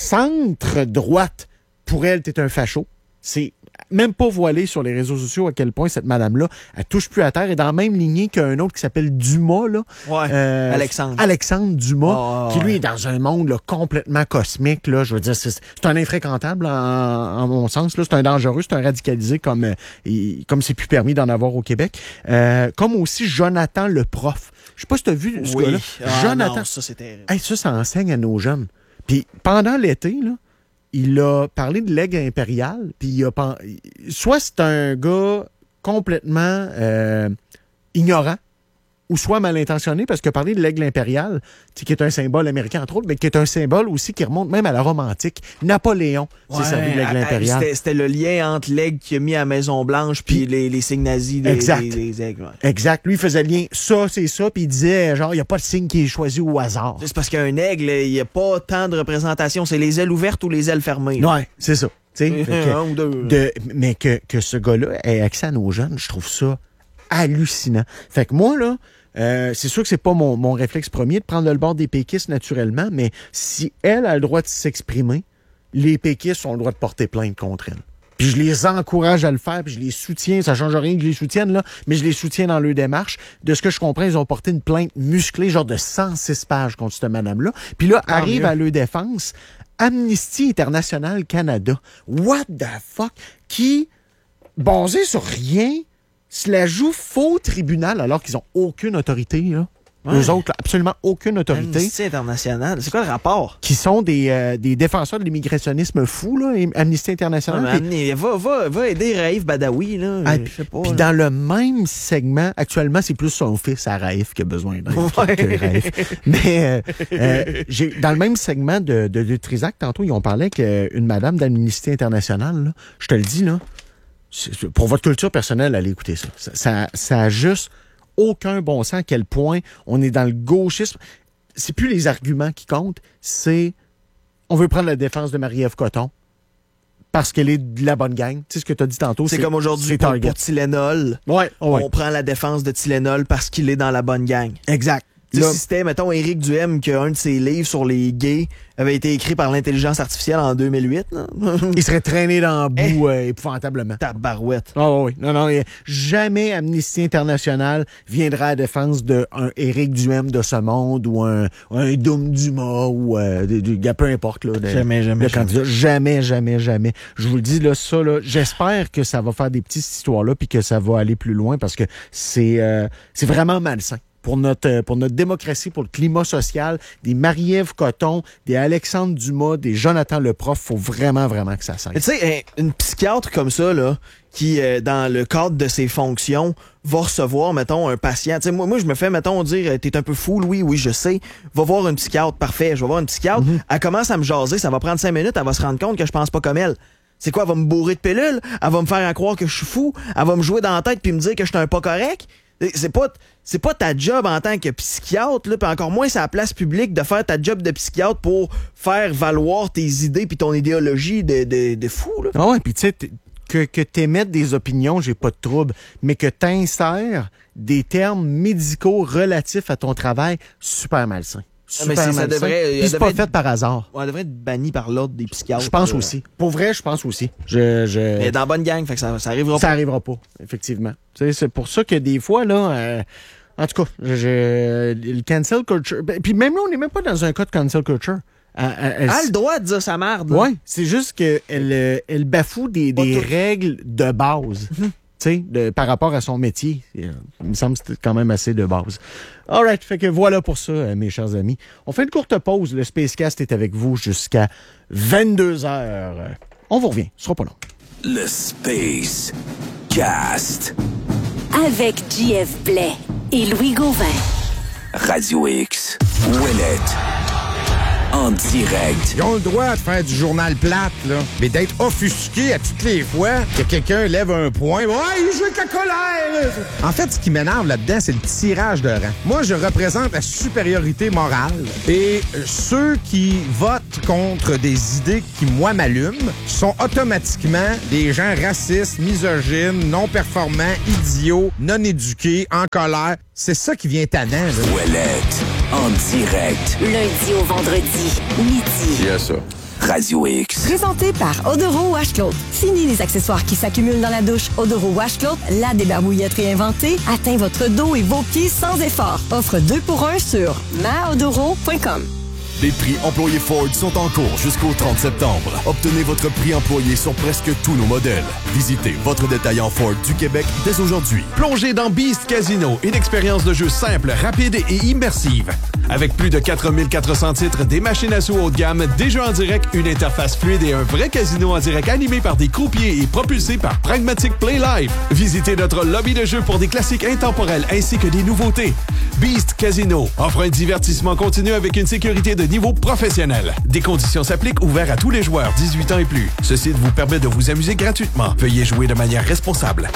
B: centre-droite. Pour elle, t'es un facho. C'est même pas voilé sur les réseaux sociaux à quel point cette madame-là, elle touche plus à terre. Elle est dans la même lignée qu'un autre qui s'appelle Dumas, là.
A: Ouais,
B: Euh,
A: Alexandre.
B: Alexandre Dumas,
A: Oh,
B: qui lui
A: ouais.
B: est dans un monde là, complètement cosmique. Là, je veux dire, c'est, c'est un infréquentable en, en mon sens. Là, c'est un dangereux, c'est un radicalisé comme, euh, il- comme c'est plus permis d'en avoir au Québec. Euh, comme aussi Jonathan le prof. Je sais pas si tu as vu ce
A: Oui.
B: gars-là.
A: Ah,
B: Jonathan.
A: non, ça, c'est terrible.
B: Hey, ça, ça enseigne à nos jeunes. Puis pendant l'été, là, il a parlé de l'aigle impérial, puis il a pen- soit c'est un gars complètement euh, ignorant, ou soit mal intentionné, parce que parler de l'aigle impérial, tu sais, qui est un symbole américain entre autres, mais qui est un symbole aussi qui remonte même à la Rome antique. Napoléon s'est
A: Ouais,
B: servi de l'aigle
A: à- à-
B: impérial.
A: C'était, c'était le lien entre l'aigle qui a mis à Maison-Blanche puis les, les signes nazis des,
B: Exact.
A: des, des aigles. Ouais.
B: Exact. Lui, il faisait le lien, ça, c'est ça, puis il disait, genre, il n'y a pas de signe qui est choisi au hasard.
A: C'est parce qu'un aigle, il n'y a pas tant de représentation. C'est les ailes ouvertes ou les ailes fermées.
B: Ouais, c'est ça. Tu sais, fait que-
A: Un ou deux.
B: de, mais que, que ce gars-là ait accès à nos jeunes, je trouve ça hallucinant. Fait que moi, là, euh, c'est sûr que c'est pas mon, mon réflexe premier de prendre le bord des péquistes naturellement, mais si elle a le droit de s'exprimer, les péquistes ont le droit de porter plainte contre elle. Puis je les encourage à le faire, puis je les soutiens. Ça change rien que je les soutienne, là, mais je les soutiens dans leur démarche. De ce que je comprends, ils ont porté une plainte musclée, genre de cent six pages contre cette madame-là. Puis là,
A: Tant
B: arrive
A: mieux.
B: à leur défense Amnesty International Canada. What the fuck? Qui, basé sur rien, se la joue faux tribunal alors qu'ils ont aucune autorité, là.
A: Ouais.
B: Eux autres, là, absolument aucune autorité.
A: Amnesty International. C'est quoi le rapport?
B: Qui sont des, euh, des défenseurs de l'immigrationnisme fou, là, et Amnesty International.
A: Ouais,
B: Puis-
A: mais amenez- va, va, va aider Raif Badawi, là.
B: Ah,
A: Je sais pas.
B: Puis
A: là.
B: dans le même segment, actuellement, c'est plus son fils à Raif qui a besoin d'aide
A: Ouais.
B: que, que Raif. Mais euh, euh, j'ai, dans le même segment de, de, de Trisac, tantôt, ils ont parlé qu'une madame d'Amnesty International, là, je te le dis, là, c'est- pour votre culture personnelle, allez écouter ça. Ça, ça, ça a juste aucun bon sens à quel point on est dans le gauchisme. C'est plus les arguments qui comptent, c'est on veut prendre la défense de Marie-Ève Coton parce qu'elle est de la bonne gang. Tu sais ce que tu as dit tantôt.
A: C'est comme aujourd'hui
B: c'est
A: pour,
B: Target.
A: pour Tylenol.
B: Ouais, ouais.
A: On prend la défense de Tylenol parce qu'il est dans la bonne gang.
B: Exact.
A: Tu sais,
B: Là,
A: si c'était, mettons, Éric Duhem, qu'un de ses livres sur les gays avait été écrit par l'intelligence artificielle en deux mille huit, là.
B: il serait traîné dans la boue euh, épouvantablement.
A: Tabarouette.
B: Ah oui, non, non, euh, jamais Amnesty International viendra à la défense d'un Éric Duhem de ce monde ou un, un Doom Dumas ou euh, de, de- peu importe. Là, de-
A: Jamais, jamais,
B: le candidat. Jamais, jamais, jamais. Je vous le dis, là, ça, là, j'espère que ça va faire des petites histoires-là puis que ça va aller plus loin parce que c'est euh, c'est vraiment malsain. Pour notre, euh, pour notre démocratie, pour le climat social, des Marie-Ève Coton, des Alexandre Dumas, des Jonathan le prof, faut vraiment, vraiment que ça
A: Mais
B: s'aille.
A: tu sais, un- une psychiatre comme ça, là, qui, euh, dans le cadre de ses fonctions, va recevoir, mettons, un patient. Tu sais, moi, moi, je me fais, mettons, dire, euh, t'es un peu fou, Louis, oui, je sais. Va voir une psychiatre, parfait. Je vais voir une psychiatre. Elle commence à me jaser, ça va prendre cinq minutes, elle va se rendre compte que je pense pas comme elle. C'est quoi, elle va me bourrer de pilules? Elle va me faire croire que je suis fou? Elle va me jouer dans la tête puis me dire que je suis un pas correct? C'est pas, c'est pas ta job en tant que psychiatre, là, puis encore moins c'est à la place publique de faire ta job de psychiatre pour faire valoir tes idées puis ton idéologie de, de, de fou, là.
B: Ah ouais, puis tu sais, t- que, que t'émettes des opinions, j'ai pas de trouble, mais que t'insères des termes médicaux relatifs à ton travail, super malsain.
A: Ah, mais
B: Super
A: c'est- ça
B: malsain.
A: devrait-
B: Puis
A: elle
B: c'est pas
A: devrait-
B: fait par hasard.
A: On devrait être banni par l'ordre des psychiatres.
B: Je pense
A: là.
B: aussi. Pour vrai, je pense aussi. Je, je...
A: Mais dans la bonne gang, fait que ça, ça arrivera
B: Ça
A: pas.
B: arrivera pas, effectivement. Tu sais, c'est pour ça que des fois, là, euh, en tout cas, je, je- le cancel culture. ben, Puis même là, on n'est même pas dans un cas de cancel culture. Elle, elle- elle-
A: Elle a le droit de dire sa merde. là.
B: ouais, c'est juste qu'elle elle bafoue des,
A: Pas
B: des
A: toutes.
B: règles de base. tu sais, de- par rapport à son métier. Il me semble que c'était quand même assez de base. All right, fait que voilà pour ça, mes chers amis. On fait une courte pause. Le Spacecast est avec vous jusqu'à vingt-deux heures. On vous revient. Ce sera pas long.
C: Le Space Cast.
D: Avec J F Blais et Louis Gauvin.
C: Radio X. Ouellette. En direct.
E: Ils ont le droit de faire du journal plate, là. Mais d'être offusqué à toutes les fois que quelqu'un lève un point. Ouais, il joue qu'à colère! En fait, ce qui m'énerve là-dedans, c'est le tirage de rang. Moi, je représente la supériorité morale. Et ceux qui votent contre des idées qui, moi, m'allument, sont automatiquement des gens racistes, misogynes, non performants, idiots, non éduqués, en colère. C'est ça qui vient tannant, là.
C: Ouellette. En direct.
D: Lundi au vendredi, midi.
C: Yes, ça. Radio X.
F: Présenté par Odoro Washcloth. Fini les accessoires qui s'accumulent dans la douche. Odoro Washcloth, la débarbouillette réinventée, atteint votre dos et vos pieds sans effort. Offre deux pour un sur ma odoro point com.
G: Les prix employés Ford sont en cours jusqu'au trente septembre. Obtenez votre prix employé sur presque tous nos modèles. Visitez votre détaillant Ford du Québec dès aujourd'hui.
H: Plongez dans Beast Casino, une expérience de jeu simple, rapide et immersive. Avec plus de quatre mille quatre cents titres, des machines à sous haut de gamme, des jeux en direct, une interface fluide et un vrai casino en direct animé par des croupiers et propulsé par Pragmatic Play Live. Visitez notre lobby de jeu pour des classiques intemporels ainsi que des nouveautés. Beast Casino offre un divertissement continu avec une sécurité de niveau professionnel. Des conditions s'appliquent, ouverts à tous les joueurs dix-huit ans et plus. Ce site vous permet de vous amuser gratuitement. Veuillez jouer de manière responsable.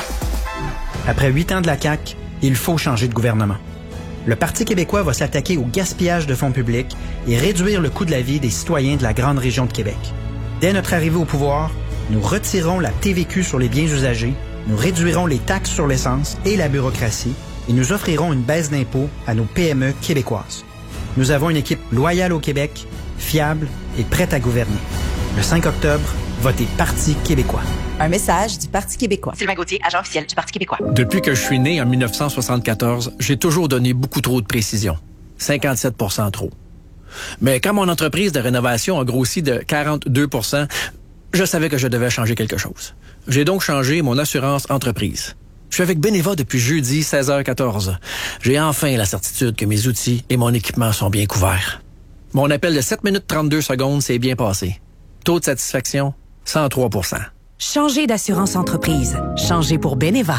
I: Après huit ans de la C A Q, il faut changer de gouvernement. Le Parti québécois va s'attaquer au gaspillage de fonds publics et réduire le coût de la vie des citoyens de la grande région de Québec. Dès notre arrivée au pouvoir, nous retirerons la T V Q sur les biens usagés, nous réduirons les taxes sur l'essence et la bureaucratie et nous offrirons une baisse d'impôts à nos P M E québécoises. Nous avons une équipe loyale au Québec, fiable et prête à gouverner. Le cinq octobre, votez Parti québécois.
F: Un message du Parti québécois.
J: Sylvain Gauthier, agent officiel du Parti québécois.
K: Depuis que je suis né en mille neuf cent soixante-quatorze, j'ai toujours donné beaucoup trop de précision. cinquante-sept pour cent trop. Mais quand mon entreprise de rénovation a grossi de quarante-deux pour cent, je savais que je devais changer quelque chose. J'ai donc changé mon assurance entreprise. Je suis avec Beneva depuis jeudi, seize heures quatorze. J'ai enfin la certitude que mes outils et mon équipement sont bien couverts. Mon appel de sept minutes trente-deux secondes s'est bien passé. Taux de satisfaction, cent trois pour cent.
F: Changez d'assurance entreprise. Changez pour Beneva.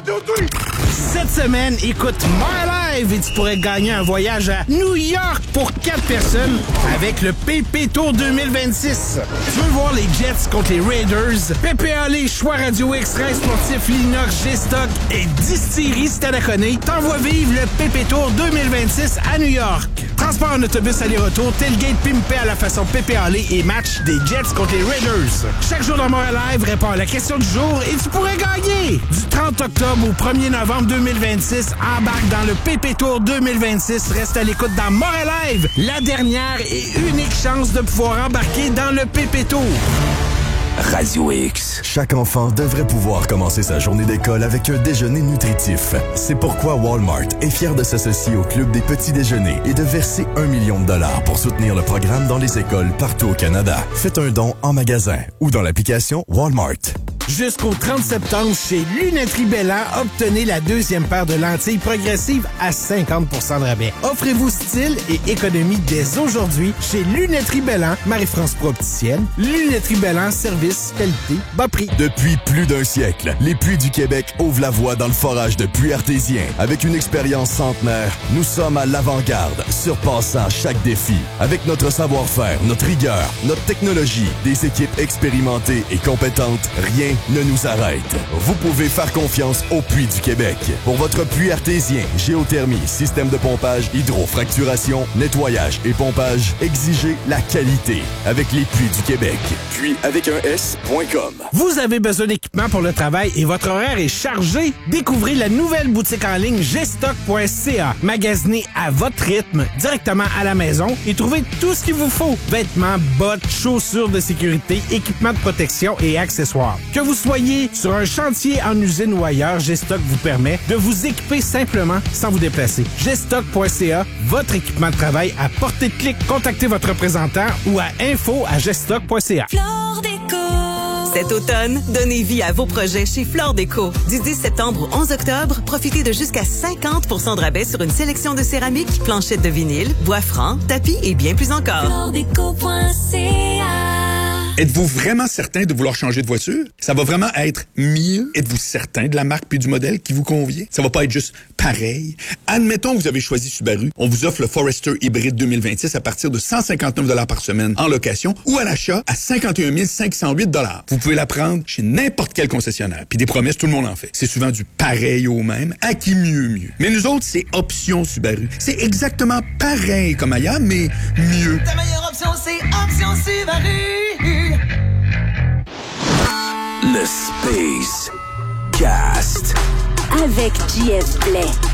L: Cette semaine, écoute My Live et tu pourrais gagner un voyage à New York pour quatre personnes avec le P P Tour deux mille vingt-six. Tu veux voir les Jets contre les Raiders? P P A L, Choix Radio X, Rêve Sportif, Linox, G-Stock et Distillerie Stadaconé t'envoie vivre le P P Tour deux mille vingt-six à New York. Transport en autobus aller-retour, tailgate pimpé à la façon P P A L et match des Jets contre les Raiders. Chaque jour dans My Live, réponds à la question du jour et tu pourrais gagner! Du trente octobre au premier novembre deux mille vingt-six, embarque dans le P P Tour deux mille vingt-six. Reste à l'écoute dans Montréal Live, la dernière et unique chance de pouvoir embarquer dans le P P Tour.
C: Radio X.
G: Chaque enfant devrait pouvoir commencer sa journée d'école avec un déjeuner nutritif. C'est pourquoi Walmart est fier de s'associer au Club des petits déjeuners et de verser un million de dollars pour soutenir le programme dans les écoles partout au Canada. Faites un don en magasin ou dans l'application Walmart.
L: Jusqu'au trente septembre, chez Lunetterie Bellan, obtenez la deuxième paire de lentilles progressives à cinquante pour cent de rabais. Offrez-vous style et économie dès aujourd'hui chez Lunetterie Bellan, Marie-France Pro-Opticienne. Lunetterie Bellan, service, qualité, bas prix.
G: Depuis plus d'un siècle, les puits du Québec ouvrent la voie dans le forage de puits artésiens. Avec une expérience centenaire, nous sommes à l'avant-garde, surpassant chaque défi. Avec notre savoir-faire, notre rigueur, notre technologie, des équipes expérimentées et compétentes, rien ne nous arrête. Vous pouvez faire confiance aux Puits du Québec. Pour votre puits artésien, géothermie, système de pompage, hydrofracturation, nettoyage et pompage, exigez la qualité avec les Puits du Québec. Puis avec un S point com.
L: Vous avez besoin d'équipement pour le travail et votre horaire est chargé? Découvrez la nouvelle boutique en ligne G stock point C A. Magasinez à votre rythme, directement à la maison et trouvez tout ce qu'il vous faut. Vêtements, bottes, chaussures de sécurité, équipements de protection et accessoires. Que vous soyez sur un chantier, en usine ou ailleurs, G-Stock vous permet de vous équiper simplement sans vous déplacer. G stock point C A, votre équipement de travail à portée de clic. Contactez votre représentant ou à info à G stock point C A.
M: Flore Déco. Cet automne, donnez vie à vos projets chez Flore Déco. Du dix septembre au onze octobre, profitez de jusqu'à cinquante pour cent de rabais sur une sélection de céramique, planchettes de vinyle, bois franc, tapis et bien plus encore.
N: flore déco point c a. Êtes-vous vraiment certain de vouloir changer de voiture? Ça va vraiment être mieux? Êtes-vous certain de la marque puis du modèle qui vous convient? Ça va pas être juste pareil? Admettons que vous avez choisi Subaru. On vous offre le Forester Hybrid deux mille vingt-six à partir de cent cinquante-neuf dollars par semaine en location ou à l'achat à cinquante et un mille cinq cent huit dollars. Vous pouvez la prendre chez n'importe quel concessionnaire. Puis des promesses, tout le monde en fait. C'est souvent du pareil au même, à qui mieux mieux. Mais nous autres, c'est Option Subaru. C'est exactement pareil comme ailleurs, mais mieux.
O: Ta meilleure option, c'est Option Subaru.
C: Le Space Cast.
D: Avec J F Blais.